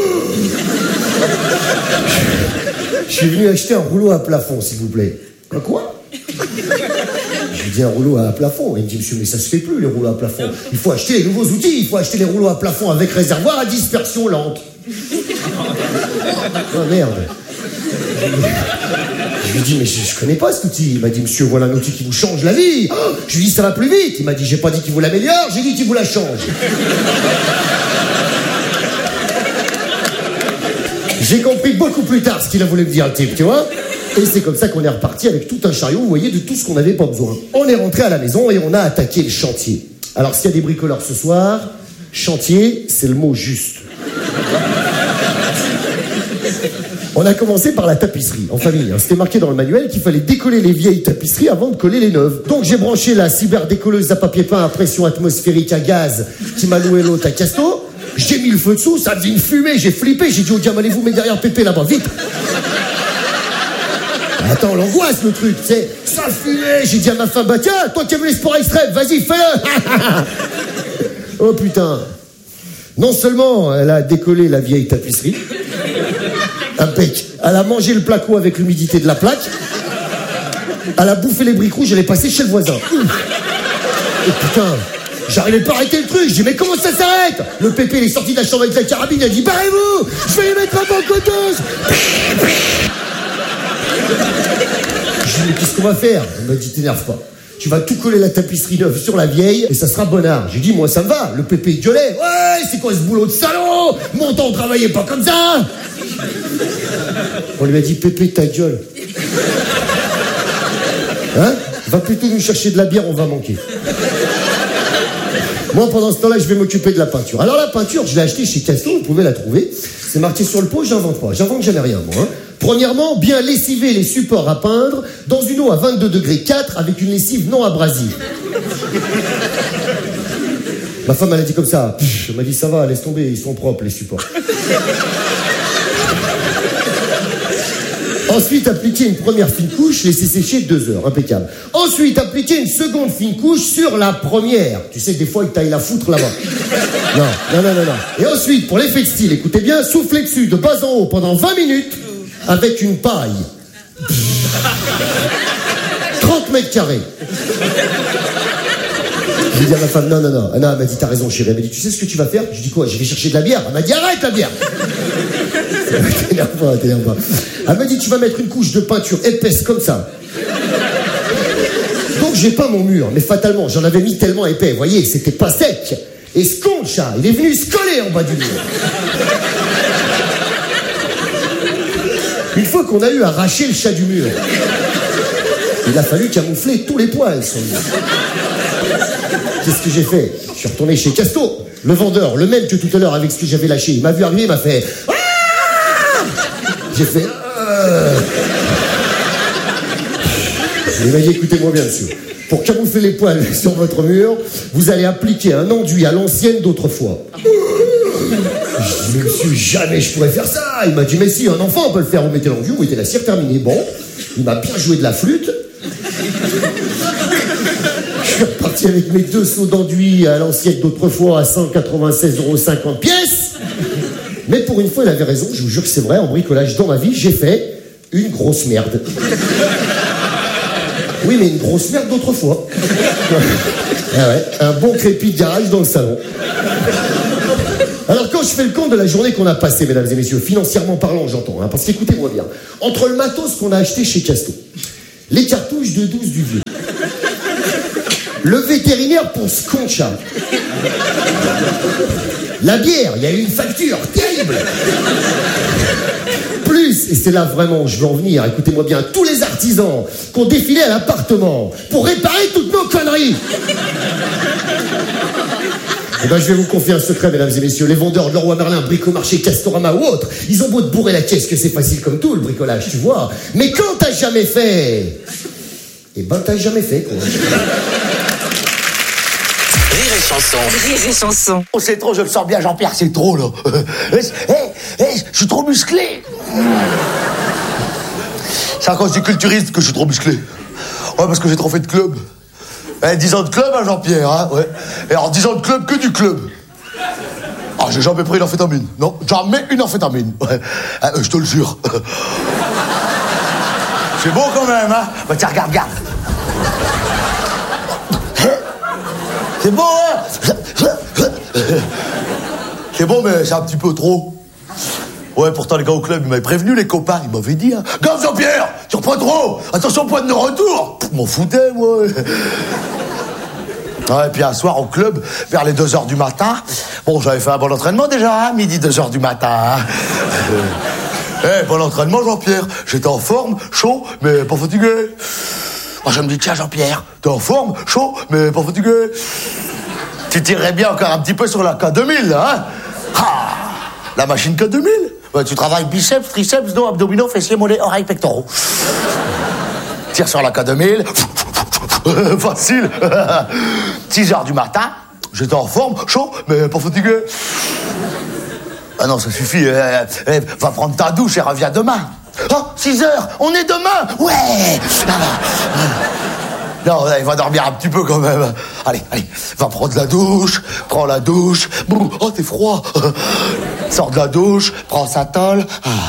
Je suis venu acheter un rouleau à plafond, s'il vous plaît. Un quoi? Je lui dis un rouleau à plafond. Il me dit, monsieur, mais ça se fait plus, les rouleaux à plafond. Il faut acheter les nouveaux outils, il faut acheter les rouleaux à plafond avec réservoir à dispersion lente. Oh merde. Je lui dis, mais je connais pas cet outil. Il m'a dit, monsieur, voilà un outil qui vous change la vie. Oh, je lui dis, ça va plus vite. Il m'a dit, j'ai pas dit qu'il vous l'améliore, j'ai dit qu'il vous la change. J'ai compris beaucoup plus tard ce qu'il a voulu me dire, le type, tu vois. Et c'est comme ça qu'on est reparti avec tout un chariot, vous voyez, de tout ce qu'on n'avait pas besoin. On est rentré à la maison et on a attaqué le chantier. Alors, s'il y a des bricoleurs ce soir, chantier, c'est le mot juste. On a commencé par la tapisserie, en famille. C'était marqué dans le manuel qu'il fallait décoller les vieilles tapisseries avant de coller les neuves. Donc j'ai branché la cyberdécolleuse à papier peint à pression atmosphérique à gaz qui m'a loué l'autre à Casto. J'ai mis le feu dessous, ça faisait une fumée, j'ai flippé, j'ai dit au diable, allez vous mettre derrière Pépé là-bas, vite. Attends, l'angoisse, le truc, c'est ça fumait. J'ai dit à ma femme, bah tiens, toi qui aimes les sports extrêmes, vas-y, fais-le. Oh putain. Non seulement elle a décollé la vieille tapisserie, impec. Elle a mangé le placo avec l'humidité de la plaque. Elle a bouffé les briques rouges, elle est passée chez le voisin. Et putain, j'arrivais pas à arrêter le truc. Je dis, mais comment ça s'arrête? Le Pépé, il est sorti de la chambre avec la carabine, il a dit, barrez-vous, je vais les mettre à bancoteuse. Je lui ai dit, mais qu'est-ce qu'on va faire? Elle m'a dit, t'énerve pas. Tu vas tout coller la tapisserie neuve sur la vieille et ça sera bonnard. J'ai dit, moi ça me va. Le Pépé il gueulait. Ouais, c'est quoi ce boulot de salaud? Mon temps, on travaillait pas comme ça. On lui a dit, Pépé, ta gueule. Hein? Va plutôt nous chercher de la bière, on va manquer. Moi, pendant ce temps-là, je vais m'occuper de la peinture. Alors la peinture, je l'ai achetée chez Casto, vous pouvez la trouver. C'est marqué sur le pot, j'invente pas. J'invente jamais rien, moi. Hein. Premièrement, bien lessiver les supports à peindre dans une eau à 22 degrés 4 avec une lessive non abrasive. Ma femme, elle a dit comme ça. Elle m'a dit, ça va, laisse tomber, ils sont propres, les supports. Ensuite, appliquer une première fine couche, laisser sécher 2 heures, impeccable. Ensuite, appliquer une seconde fine couche sur la première. Tu sais, des fois, ils taillent la foutre là-bas. Non. Et ensuite, pour l'effet de style, écoutez bien, soufflez dessus de bas en haut pendant 20 minutes avec une paille. 30 mètres carrés. J'ai dit à ma femme, non. Anna, elle m'a dit, t'as raison, chérie. Elle m'a dit, tu sais ce que tu vas faire? Je dis quoi? Je vais chercher de la bière. Elle m'a dit, arrête la bière. T'énerve pas. Elle m'a dit, tu vas mettre une couche de peinture épaisse comme ça. Donc j'ai peint mon mur, mais fatalement, j'en avais mis tellement épais, vous voyez, c'était pas sec. Et ce con, le chat, il est venu se coller en bas du mur. Une fois qu'on a eu arraché le chat du mur, il a fallu camoufler tous les poils sur le mur. Qu'est-ce que j'ai fait? Je suis retourné chez Casto, le vendeur, le même que tout à l'heure avec ce que j'avais lâché. Il m'a vu arriver, il m'a fait... J'ai fait... Il m'a dit, écoutez-moi bien, monsieur. Pour camoufler les poils sur votre mur, vous allez appliquer un enduit à l'ancienne d'autrefois. Je dis, mais monsieur, jamais je pourrais faire ça. Il m'a dit, mais si, un enfant peut le faire. Vous mettez l'enduit, vous mettez la cire terminée. Bon, il m'a bien joué de la flûte. Je suis reparti avec mes 2 seaux d'enduit à l'ancienne d'autrefois à 196,50 € pièce. Mais pour une fois, il avait raison, je vous jure que c'est vrai, en bricolage dans ma vie, j'ai fait une grosse merde. Oui, mais une grosse merde d'autrefois. Ah ouais, un bon crépi de garage dans le salon. Alors quand je fais le compte de la journée qu'on a passée, mesdames et messieurs, financièrement parlant, j'entends, hein, parce qu'écoutez-moi bien, entre le matos qu'on a acheté chez Casto, les cartouches de 12 du vieux, le vétérinaire pour ce concha, la bière, il y a eu une facture terrible. Plus, et c'est là vraiment où je veux en venir, écoutez-moi bien, tous les artisans qui ont défilé à l'appartement pour réparer toutes nos conneries. Eh ben, je vais vous confier un secret, mesdames et messieurs. Les vendeurs de Leroy Merlin, Bricomarché, Castorama ou autres, ils ont beau te bourrer la caisse que c'est facile comme tout, le bricolage, tu vois. Mais quand t'as jamais fait, eh ben, t'as jamais fait, quoi. Rire et chanson. Rire et chanson. Oh, c'est trop, je le sens bien, Jean-Pierre, c'est trop, là. Je suis trop musclé. C'est à cause du culturiste que je suis trop musclé. Ouais, parce que j'ai trop fait de club. 10 ans de club, hein, Jean-Pierre, hein, ouais. Et alors, 10 ans de club, que du club. Ah, j'ai jamais pris une amphétamine. Non, jamais une amphétamine. Ouais. Je te le jure. C'est beau quand même, hein. Bah, tiens, regarde. C'est beau, hein. C'est bon, mais c'est un petit peu trop. Ouais, pourtant, les gars au club, ils m'avaient prévenu, les copains, ils m'avaient dit, hein. Gaffe, Jean-Pierre, tu reprends trop. Attention, point de non-retour. M'en foutais, moi. Ouais, et puis un soir au club, vers les 2h du matin, bon, j'avais fait un bon entraînement déjà, hein, midi 2h du matin. Bon entraînement, Jean-Pierre. J'étais en forme, chaud, mais pas fatigué. Je me dis, tiens, Jean-Pierre, t'es en forme, chaud, mais pas fatigué. Tu tirerais bien encore un petit peu sur la K2000, hein. La machine K2000. Ouais, tu travailles biceps, triceps, dos, abdominaux, fessiers, mollets, oreilles, pectoraux. Tire sur la K2000. Facile. 6h du matin, j'étais en forme, chaud, mais pas fatigué. Ah non, ça suffit. Va prendre ta douche et reviens demain. Oh, 6h, on est demain. Ouais. Non, il va dormir un petit peu quand même. Allez, va prendre la douche. Prends la douche. Oh, t'es froid. Sors de la douche, prends sa tôle.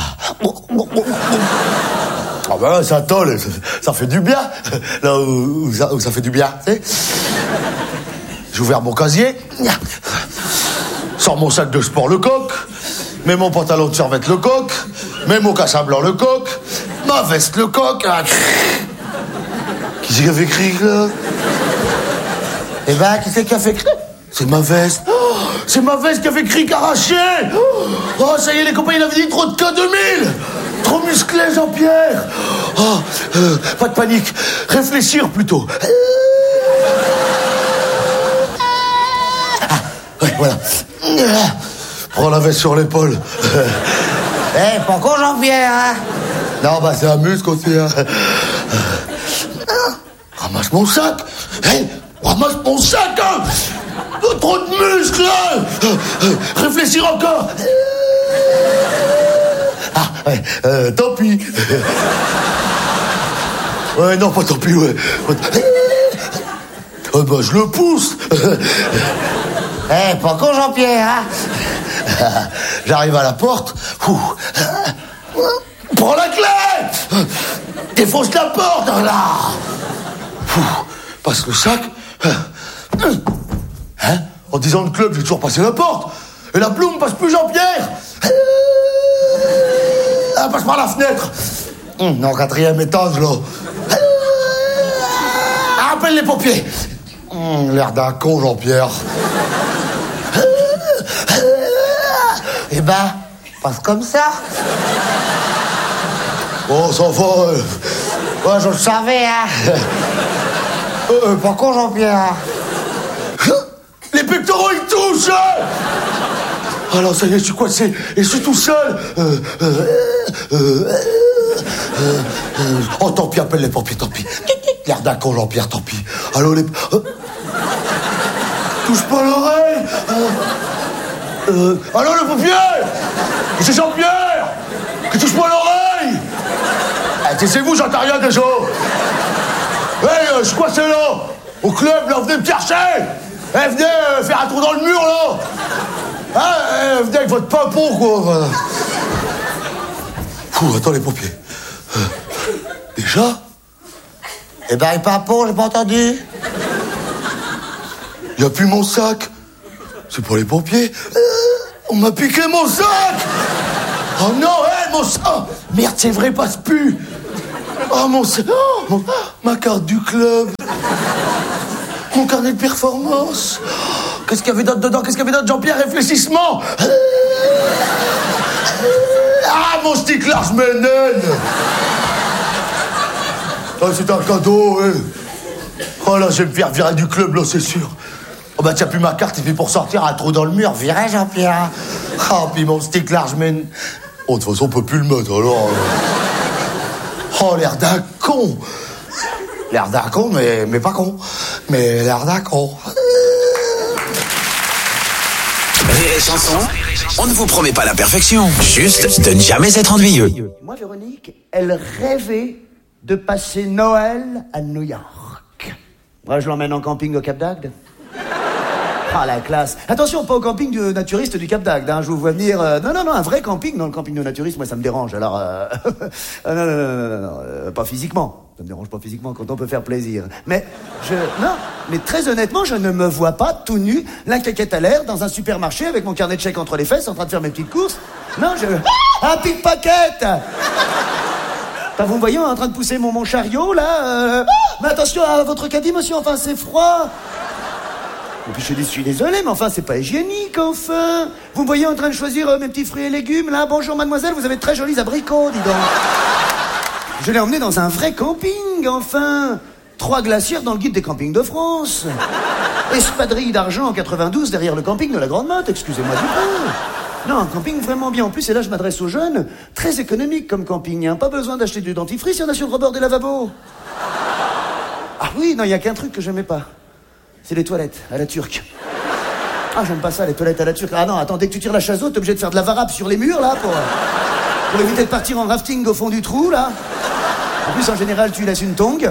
Ah ben là, sa tôle, ça fait du bien. Là où ça fait du bien, tu sais. J'ai ouvert mon casier. Sors mon sac de sport Lecoq. Mets mon pantalon de survêt Lecoq. Mets mon cassin blanc Lecoq. Ma veste Lecoq. Qui c'est qui a fait écrit, là? Eh ben, qui c'est qui a fait écrit? C'est ma veste. Oh, c'est ma veste qui a fait écrit arraché. Oh, ça y est, les copains, il avait dit trop de K2000. Trop musclé, Jean-Pierre. Oh, pas de panique. Réfléchir plutôt. Ouais, voilà. Prends la veste sur l'épaule. Pas con, Jean-Pierre, hein? Non, bah, c'est un muscle aussi, hein. Ramasse mon sac. Ramasse mon sac, hein. Trop de muscles, hein. Réfléchir encore. Tant pis. Ouais, non, pas tant pis, ouais. Bah, je le pousse. Pas con, Jean-Pierre, hein. J'arrive à la porte. Prends la clé. Défonce la porte, là. Passe le sac. Hein? En 10 ans de club, j'ai toujours passé la porte. Et la plume passe plus, Jean-Pierre. Passe par la fenêtre. Non, 4e étage, là. Appelle les pompiers. L'air d'un con, Jean-Pierre. Eh ben, passe comme ça. Oh, ça va. Ouais, je le savais, hein. Pas con, Jean-Pierre. Les pectoraux, ils touchent. Alors, ça y est, je suis coincé. Et je suis tout seul. Oh, tant pis, appelle les pompiers, tant pis. L'air d'un con, Jean-Pierre, tant pis. Allô, les... Touche pas l'oreille. Allô, le pompier. C'est Jean-Pierre. Qui touche pas l'oreille. Taisez-vous, j'entends rien déjà. Je suis coincé là. Au club, là, venez me chercher. Venez faire un trou dans le mur, là. Venez avec votre pimpon, quoi. Attends, les pompiers. Déjà? Eh ben, les pimpons, j'ai pas entendu. Il n'y a plus mon sac. C'est pour les pompiers. On m'a piqué mon sac. Oh non, mon sac. Merde, c'est vrai, passe plus. Oh, mon sac. Oh, ma carte du club. Mon carnet de performance. Qu'est-ce qu'il y avait d'autre dedans? Qu'est-ce qu'il y avait d'autre, Jean-Pierre? Réfléchissement. Ah, mon stick large Menen. Oh, c'est un cadeau, hein. Oh là, je vais me faire virer du club, là, c'est sûr. Oh bah, tiens, plus ma carte, et puis pour sortir, un trou dans le mur. Virez, Jean-Pierre. Oh, puis mon stick large Menen. Oh, de toute façon, on peut plus le mettre, alors. Oh, l'air d'un con. L'air d'un con, mais pas con. Mais l'air d'un con. Rire et Chanson, on ne vous promet pas la perfection, juste de ne jamais être ennuyeux. Moi, Véronique, elle rêvait de passer Noël à New York. Moi, je l'emmène en camping au Cap d'Agde. Ah, la classe. Attention, pas au camping du naturiste du Cap d'Agde, hein. Je vous vois venir... Non, un vrai camping. Non, le camping de naturiste, moi, ça me dérange. Alors, non, pas physiquement. Ça me dérange pas physiquement quand on peut faire plaisir. Mais mais très honnêtement, je ne me vois pas tout nu, la claquette à l'air, dans un supermarché avec mon carnet de chèques entre les fesses, en train de faire mes petites courses. Non, un pickpocket. Vous me voyez en train de pousser mon chariot, là Mais attention à votre caddie, monsieur, enfin, c'est froid. Et puis je suis désolé, mais enfin, c'est pas hygiénique, enfin. Vous me voyez en train de choisir mes petits fruits et légumes, là. Bonjour, mademoiselle, vous avez de très jolis abricots, dis donc. Je l'ai emmené dans un vrai camping, enfin. 3 glacières dans le guide des campings de France. Espadrille d'argent en 92 derrière le camping de la Grande Motte, excusez-moi du peu. Non, un camping vraiment bien. En plus, et là, je m'adresse aux jeunes. Très économique comme camping, hein. Pas besoin d'acheter du dentifrice, il y en a sur le rebord des lavabos. Ah oui, non, il y a qu'un truc que j'aimais pas. C'est les toilettes, à la turque. Ah, j'aime pas ça, les toilettes à la turque. Ah non, attends, dès que tu tires la chasse-eau, t'es obligé de faire de la varap sur les murs, là, pour éviter de partir en rafting au fond du trou, là. En plus, en général, tu laisses une tongue.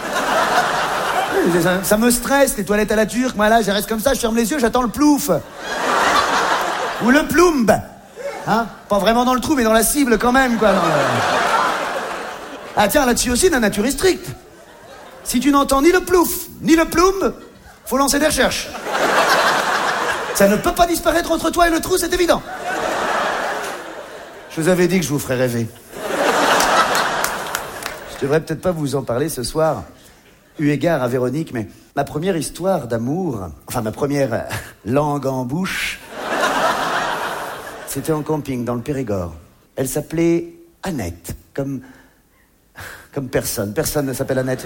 Ça me stresse, les toilettes à la turque. Moi, là, je reste comme ça, je ferme les yeux, j'attends le plouf. Ou le ploumb. Hein? Pas vraiment dans le trou, mais dans la cible, quand même, quoi. Ah, tiens, là-dessus aussi, la nature est stricte. Si tu n'entends ni le plouf, ni le ploumb, faut lancer des recherches. Ça ne peut pas disparaître entre toi et le trou, c'est évident. Je vous avais dit que je vous ferais rêver. Je devrais peut-être pas vous en parler ce soir, eu égard à Véronique, mais ma première histoire d'amour, enfin ma première langue en bouche, c'était en camping dans le Périgord. Elle s'appelait Annette, comme personne. Personne ne s'appelle Annette.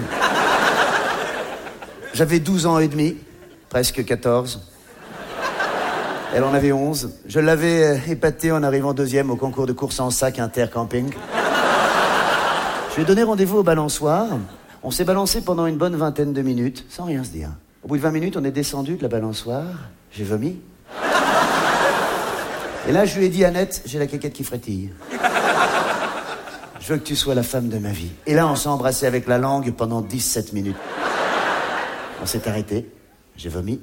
J'avais 12 ans et demi, presque 14. Elle en avait 11. Je l'avais épatée en arrivant 2e au concours de course en sac intercamping. Je lui ai donné rendez-vous au balançoire. On s'est balancé pendant une bonne vingtaine de minutes, sans rien se dire. Au bout de 20 minutes, on est descendu de la balançoire. J'ai vomi. Et là, je lui ai dit, Annette, j'ai la caquette qui frétille. Je veux que tu sois la femme de ma vie. Et là, on s'est embrassé avec la langue pendant 17 minutes. On s'est arrêté. J'ai vomi.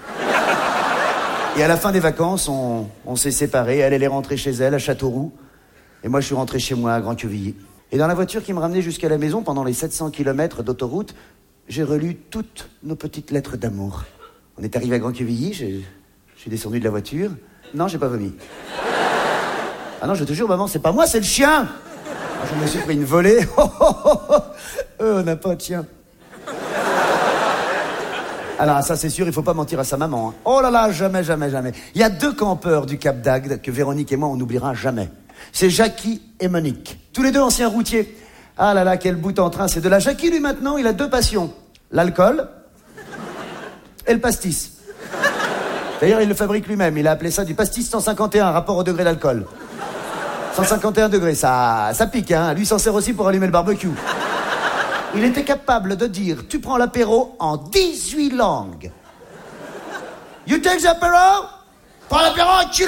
Et à la fin des vacances, on s'est séparés. Elle est rentrée chez elle, à Châteauroux. Et moi, je suis rentré chez moi, à Grand-Quevilly. Et dans la voiture qui me ramenait jusqu'à la maison, pendant les 700 km d'autoroute, j'ai relu toutes nos petites lettres d'amour. On est arrivé à Grand-Quevilly, je suis descendu de la voiture. Non, j'ai pas vomi. Ah non, je te jure, maman, c'est pas moi, c'est le chien. Je me suis pris une volée. On n'a pas de chien. Alors, ça, c'est sûr, il faut pas mentir à sa maman. Hein. Oh là là, jamais, jamais, jamais. Il y a 2 campeurs du Cap d'Agde que Véronique et moi, on n'oubliera jamais. C'est Jackie et Monique. Tous les 2 anciens routiers. Ah là là, quel bout en train, c'est de là. Jackie, lui, maintenant, il a 2 passions. L'alcool et le pastis. D'ailleurs, il le fabrique lui-même. Il a appelé ça du pastis 151, rapport au degré d'alcool. 151 degrés, ça pique, hein. Lui, s'en sert aussi pour allumer le barbecue. Il était capable de dire, tu prends l'apéro en 18 langues. You take the apéro? Prends l'apéro, enculé!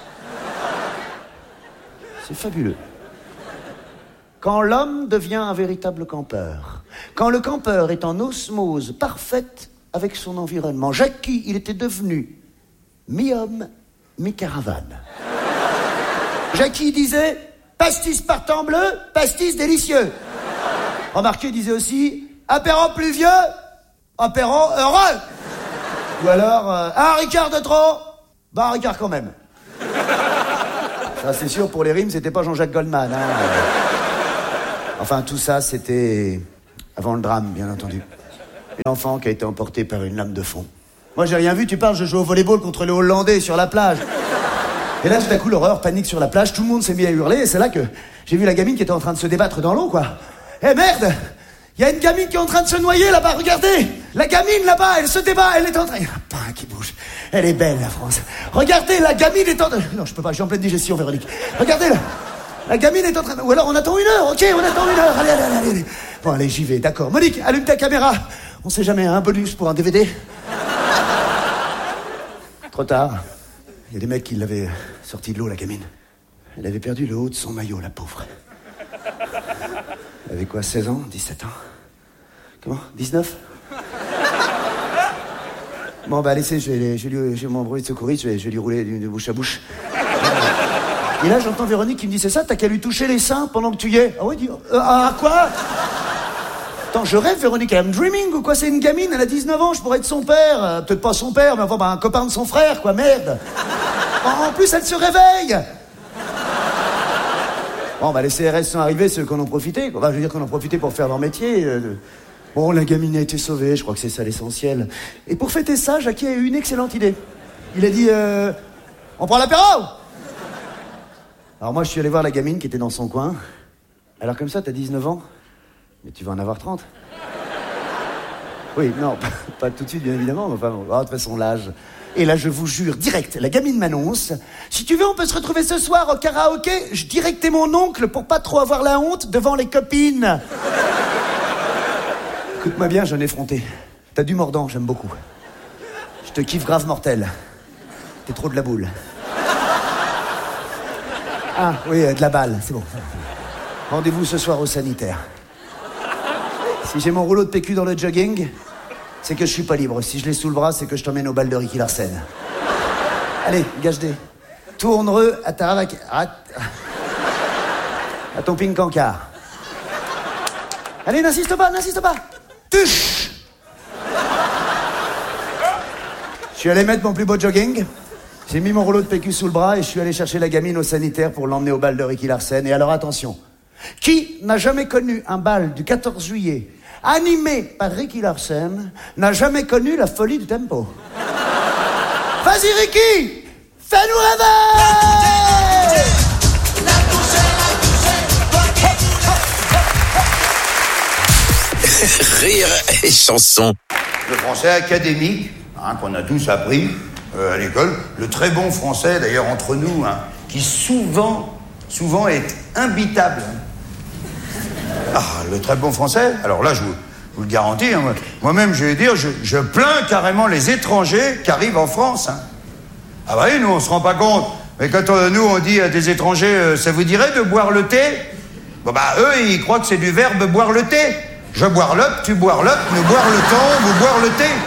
C'est fabuleux. Quand l'homme devient un véritable campeur, quand le campeur est en osmose parfaite avec son environnement, Jackie, il était devenu mi-homme, mi-caravane. Jackie disait, pastis partant bleu, pastis délicieux. Remarquez, il disait aussi, apéro pluvieux, apéro heureux. Ou alors, un Ricard de trop? Bah, un Ricard quand même. Ça, c'est sûr, pour les rimes, c'était pas Jean-Jacques Goldman, hein. Enfin, tout ça, c'était avant le drame, bien entendu. L'enfant qui a été emporté par une lame de fond. Moi, j'ai rien vu, tu parles, je joue au volleyball contre les Hollandais sur la plage. Et là, tout à coup, l'horreur, panique sur la plage, tout le monde s'est mis à hurler, et c'est là que j'ai vu la gamine qui était en train de se débattre dans l'eau, quoi. Eh merde! Il y a une gamine qui est en train de se noyer là-bas, regardez! La gamine là-bas, elle se débat, elle est en train... Il y en a pas un qui bouge. Elle est belle, la France. Regardez, la gamine est en train... Non, je peux pas, je suis en pleine digestion, Véronique. Regardez, là. La gamine est en train de... Ou alors on attend 1 heure, ok, on attend 1 heure. Allez. Bon, allez, j'y vais, d'accord. Monique, allume ta caméra. On sait jamais, un bonus pour un DVD. Trop tard. Il y a des mecs qui l'avaient sortie de l'eau, la gamine. Elle avait perdu le haut de son maillot, la pauvre. Elle avait quoi, 16 ans, 17 ans? Comment? 19? Bon, bah, laissez, j'ai mon bruit de secouriste, je vais lui rouler de bouche à bouche. Et là, j'entends Véronique qui me dit, c'est ça, t'as qu'à lui toucher les seins pendant que tu y es. Ah ouais, quoi? Attends, je rêve, Véronique, I'm dreaming ou quoi? C'est une gamine, elle a 19 ans, je pourrais être son père. Peut-être pas son père, mais enfin, un copain de son frère, quoi, merde. En plus, elle se réveille. Bon, bah, les CRS sont arrivés, ceux qu'on en profitait, quoi. Enfin, je veux dire qu'on en profitait pour faire leur métier. Bon, la gamine a été sauvée, je crois que c'est ça l'essentiel. Et pour fêter ça, Jackie a eu une excellente idée. Il a dit, on prend l'apéro? Alors moi, je suis allé voir la gamine qui était dans son coin. Alors comme ça, t'as 19 ans? Mais tu vas en avoir 30. Oui, non, pas tout de suite, bien évidemment. Mais enfin, de toute façon, l'âge... Et là, je vous jure, direct, la gamine m'annonce, si tu veux, on peut se retrouver ce soir au karaoké. Je dirais que t'es mon oncle pour pas trop avoir la honte devant les copines. Écoute-moi bien, jeune effronté. T'as du mordant, j'aime beaucoup. Je te kiffe grave mortel. T'es trop de la boule. Ah, oui, de la balle, c'est bon. Rendez-vous ce soir au sanitaire. Si j'ai mon rouleau de PQ dans le jogging, c'est que je suis pas libre. Si je l'ai sous le bras, c'est que je t'emmène au bal de Ricky Larsen. Allez, gage-des. Tourne-reux à ta ravac... à ton ping-cancard. Allez, n'insiste pas. Tuche. Je suis allé mettre mon plus beau jogging. J'ai mis mon rouleau de PQ sous le bras et je suis allé chercher la gamine au sanitaire pour l'emmener au bal de Ricky Larsen. Et alors attention, qui n'a jamais connu un bal du 14 juillet animé par Ricky Larsen n'a jamais connu la folie du tempo? Vas-y Ricky, fais-nous rêver! Rire et chanson. Le français académique, qu'on a tous appris à l'école, le très bon français d'ailleurs entre nous, qui souvent est imbitable. Ah, le très bon français, alors là je vous le garantis, moi-même je vais dire, je plains carrément les étrangers qui arrivent en France. Ah bah oui, nous on se rend pas compte, mais quand nous on dit à des étrangers, ça vous dirait de boire le thé? Bon bah eux ils croient que c'est du verbe boire le thé. Je boire l'up, tu boire l'up, nous boire le temps, vous boire le thé.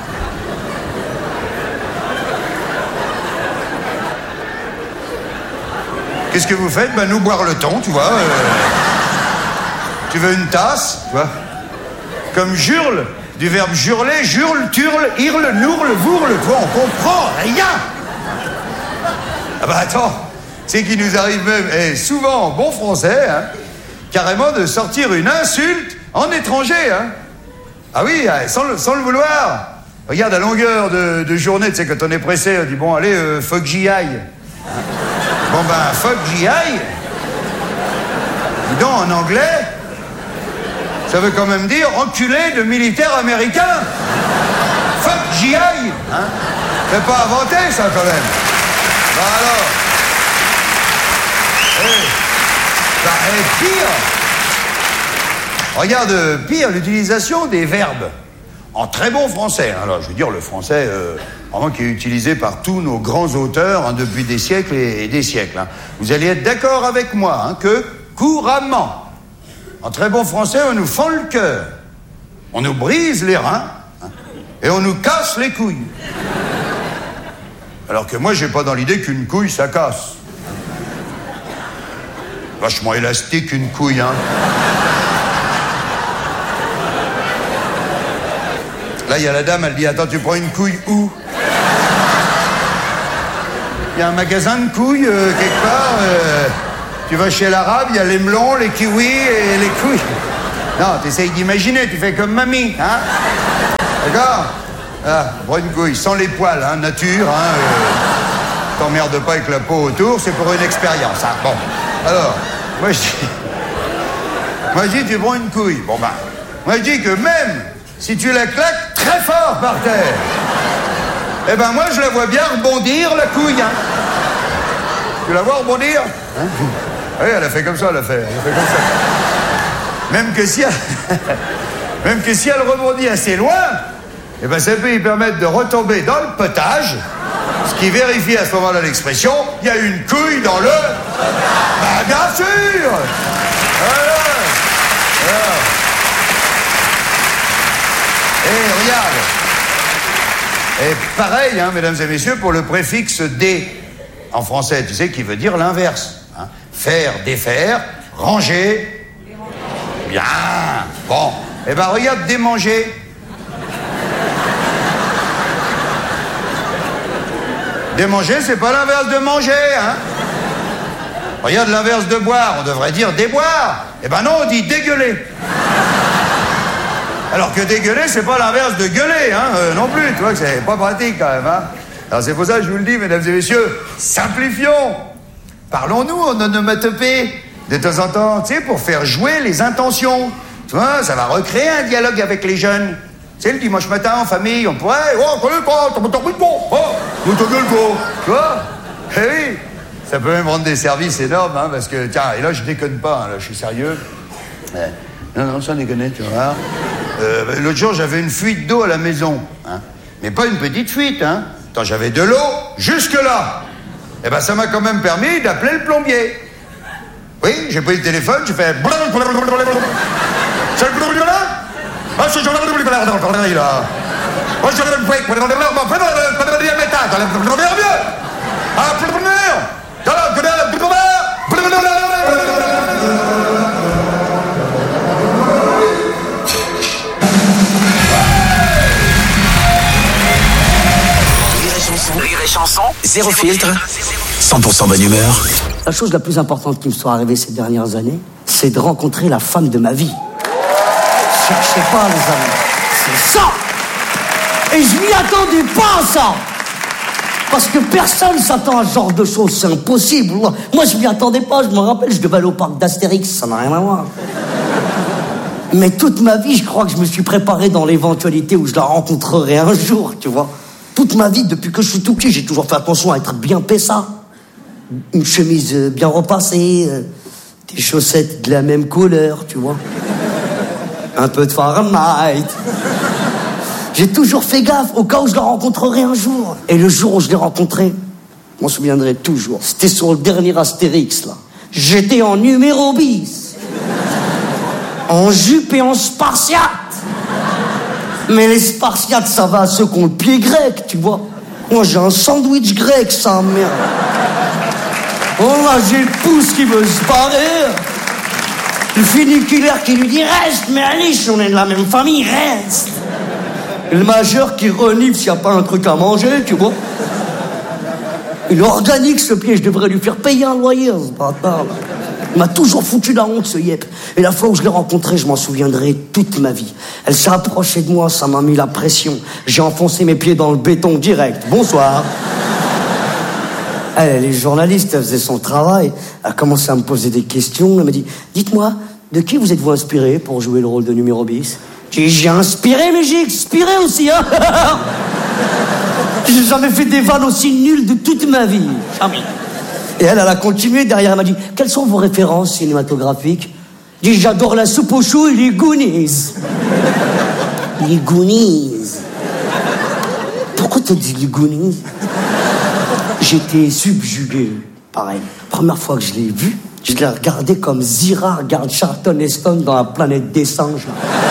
Qu'est-ce que vous faites? Nous boire le temps, tu vois. Tu veux une tasse, tu vois. Comme jurle, du verbe jurler, jurle, turle, hurle, nourle, vourle, tu vois, on comprend rien. Ah bah attends, c'est qu'il nous arrive même, souvent en bon français, carrément de sortir une insulte en étranger, Ah oui, sans le vouloir. Regarde, à longueur de journée, tu sais, quand on est pressé, on dit, bon, allez, faut que j'y aille. Bon ben, fuck j'y aille. Dis donc, en anglais, ça veut quand même dire enculé de militaires américains. Fuck j'y aille. C'est pas inventé, ça, quand même. Bah alors. Pire. Regarde, pire, l'utilisation des verbes. En très bon français. Alors, je veux dire, le français... vraiment qui est utilisé par tous nos grands auteurs depuis des siècles et des siècles. Vous allez être d'accord avec moi que couramment, en très bon français, on nous fend le cœur, on nous brise les reins et on nous casse les couilles. Alors que moi, j'ai pas dans l'idée qu'une couille, ça casse. Vachement élastique, une couille, Là, il y a la dame, elle dit, attends, tu prends une couille où? Il y a un magasin de couilles, quelque part. Tu vas chez l'arabe, il y a les melons, les kiwis et les couilles. Non, t'essayes d'imaginer, tu fais comme mamie, hein? D'accord? Ah, prends une couille, sans les poils, hein, nature, hein. T'emmerdes pas avec la peau autour, c'est pour une expérience, hein. Bon, alors, moi je dis, tu prends une couille. Bon ben, moi je dis que même si tu la claques très fort par terre, eh ben moi je la vois bien rebondir la couille, hein. Tu la vois rebondir, hein? Oui, elle a fait comme ça, elle a fait comme ça. Même que si elle rebondit assez loin, eh ben ça peut lui permettre de retomber dans le potage, ce qui vérifie à ce moment-là l'expression, il y a une couille dans le... Bah bien sûr. Voilà. Et regarde. Et pareil, hein, mesdames et messieurs, pour le préfixe « dé ». En français, tu sais, qui veut dire l'inverse. Hein. Faire, défaire, ranger. Bien. Bon. Eh ben, regarde, démanger. Démanger, c'est pas l'inverse de manger, hein. Regarde l'inverse de boire, on devrait dire déboire. Eh ben non, on dit dégueuler. Alors que dégueuler, c'est pas l'inverse de gueuler, hein, non plus, tu vois que c'est pas pratique quand même, hein. Alors c'est pour ça que je vous le dis, mesdames et messieurs, simplifions. Parlons-nous en onomatopée, de temps en temps, tu sais, pour faire jouer les intentions. Tu vois, ça va recréer un dialogue avec les jeunes. Tu sais, le dimanche matin, en famille, on pourrait... Oh, connais pas, t'as ta gueule, tu vois. Eh oui, ça peut même rendre des services énormes, hein, parce que, tiens, et là, je déconne pas, hein, là, je suis sérieux. Non, ça déconne, tu vois. L'autre jour, j'avais une fuite d'eau à la maison, hein. Mais pas une petite fuite, hein. Quand j'avais de l'eau jusque-là. Eh ben, ça m'a quand même permis d'appeler le plombier. Oui, j'ai pris le téléphone, j'ai fait... C'est le plombier là? Ah, c'est là. Rire et chanson, zéro filtre, 100% bonne humeur. La chose la plus importante qui me soit arrivée ces dernières années, c'est de rencontrer la femme de ma vie. Cherchez pas, les amis. C'est ça. Et je m'y attendais pas à ça. Parce que personne s'attend à ce genre de choses, c'est impossible. Moi, je m'y attendais pas, je me rappelle, je devais aller au parc d'Astérix, ça n'a rien à voir. Mais toute ma vie, je crois que je me suis préparé dans l'éventualité où je la rencontrerai un jour, tu vois. Toute ma vie, depuis que je suis tout petit, j'ai toujours fait attention à être bien pessa. Une chemise bien repassée, des chaussettes de la même couleur, tu vois. Un peu de Fahrenheit. J'ai toujours fait gaffe au cas où je la rencontrerai un jour. Et le jour où je l'ai rencontrée, je m'en souviendrai toujours. C'était sur le dernier Astérix, là. J'étais en numéro bis. En jupe et en spartiate. Mais les spartiates, ça va à ceux qui ont le pied grec, tu vois. Moi, j'ai un sandwich grec, ça, merde. Oh là, j'ai le pouce qui veut se barrer. Le funiculaire qui lui dit « Reste, mais Alice, on est de la même famille, reste !» Et le majeur qui renifle s'il n'y a pas un truc à manger, tu vois. Il est organique, ce pied, je devrais lui faire payer un loyer, ce bâtard. Il m'a toujours foutu la honte, ce yep. Et la fois où je l'ai rencontrée, je m'en souviendrai toute ma vie. Elle s'est approchée de moi, ça m'a mis la pression. J'ai enfoncé mes pieds dans le béton direct. Bonsoir. Elle est journaliste, elle faisait son travail. Elle a commencé à me poser des questions. Elle m'a dit, dites-moi, de qui vous êtes-vous inspiré pour jouer le rôle de numéro bis? J'ai inspiré, mais j'ai expiré aussi, hein. J'ai jamais fait des vannes aussi nulles de toute ma vie. Jamais. Et elle a continué derrière, elle m'a dit, quelles sont vos références cinématographiques? J'ai dit, j'adore la soupe aux choux et les Goonies. Les Goonies. Pourquoi t'as dit les Goonies? J'étais subjugué, pareil. Première fois que je l'ai vu, je l'ai regardé comme Zira regarde Charlton Heston dans La planète des singes.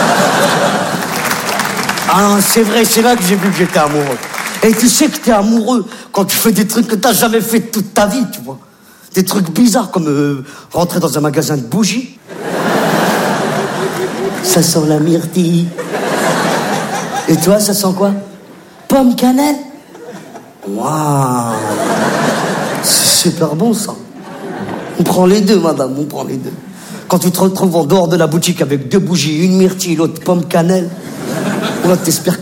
Ah non, c'est vrai, c'est là que j'ai vu que j'étais amoureux. Et tu sais que t'es amoureux quand tu fais des trucs que t'as jamais fait toute ta vie, tu vois. Des trucs bizarres comme rentrer dans un magasin de bougies. Ça sent la myrtille. Et toi, ça sent quoi? Pomme cannelle? Waouh. C'est super bon, ça. On prend les deux, madame, on prend les deux. Quand tu te retrouves en dehors de la boutique avec 2 bougies, une myrtille, l'autre pomme cannelle, on va t'espérer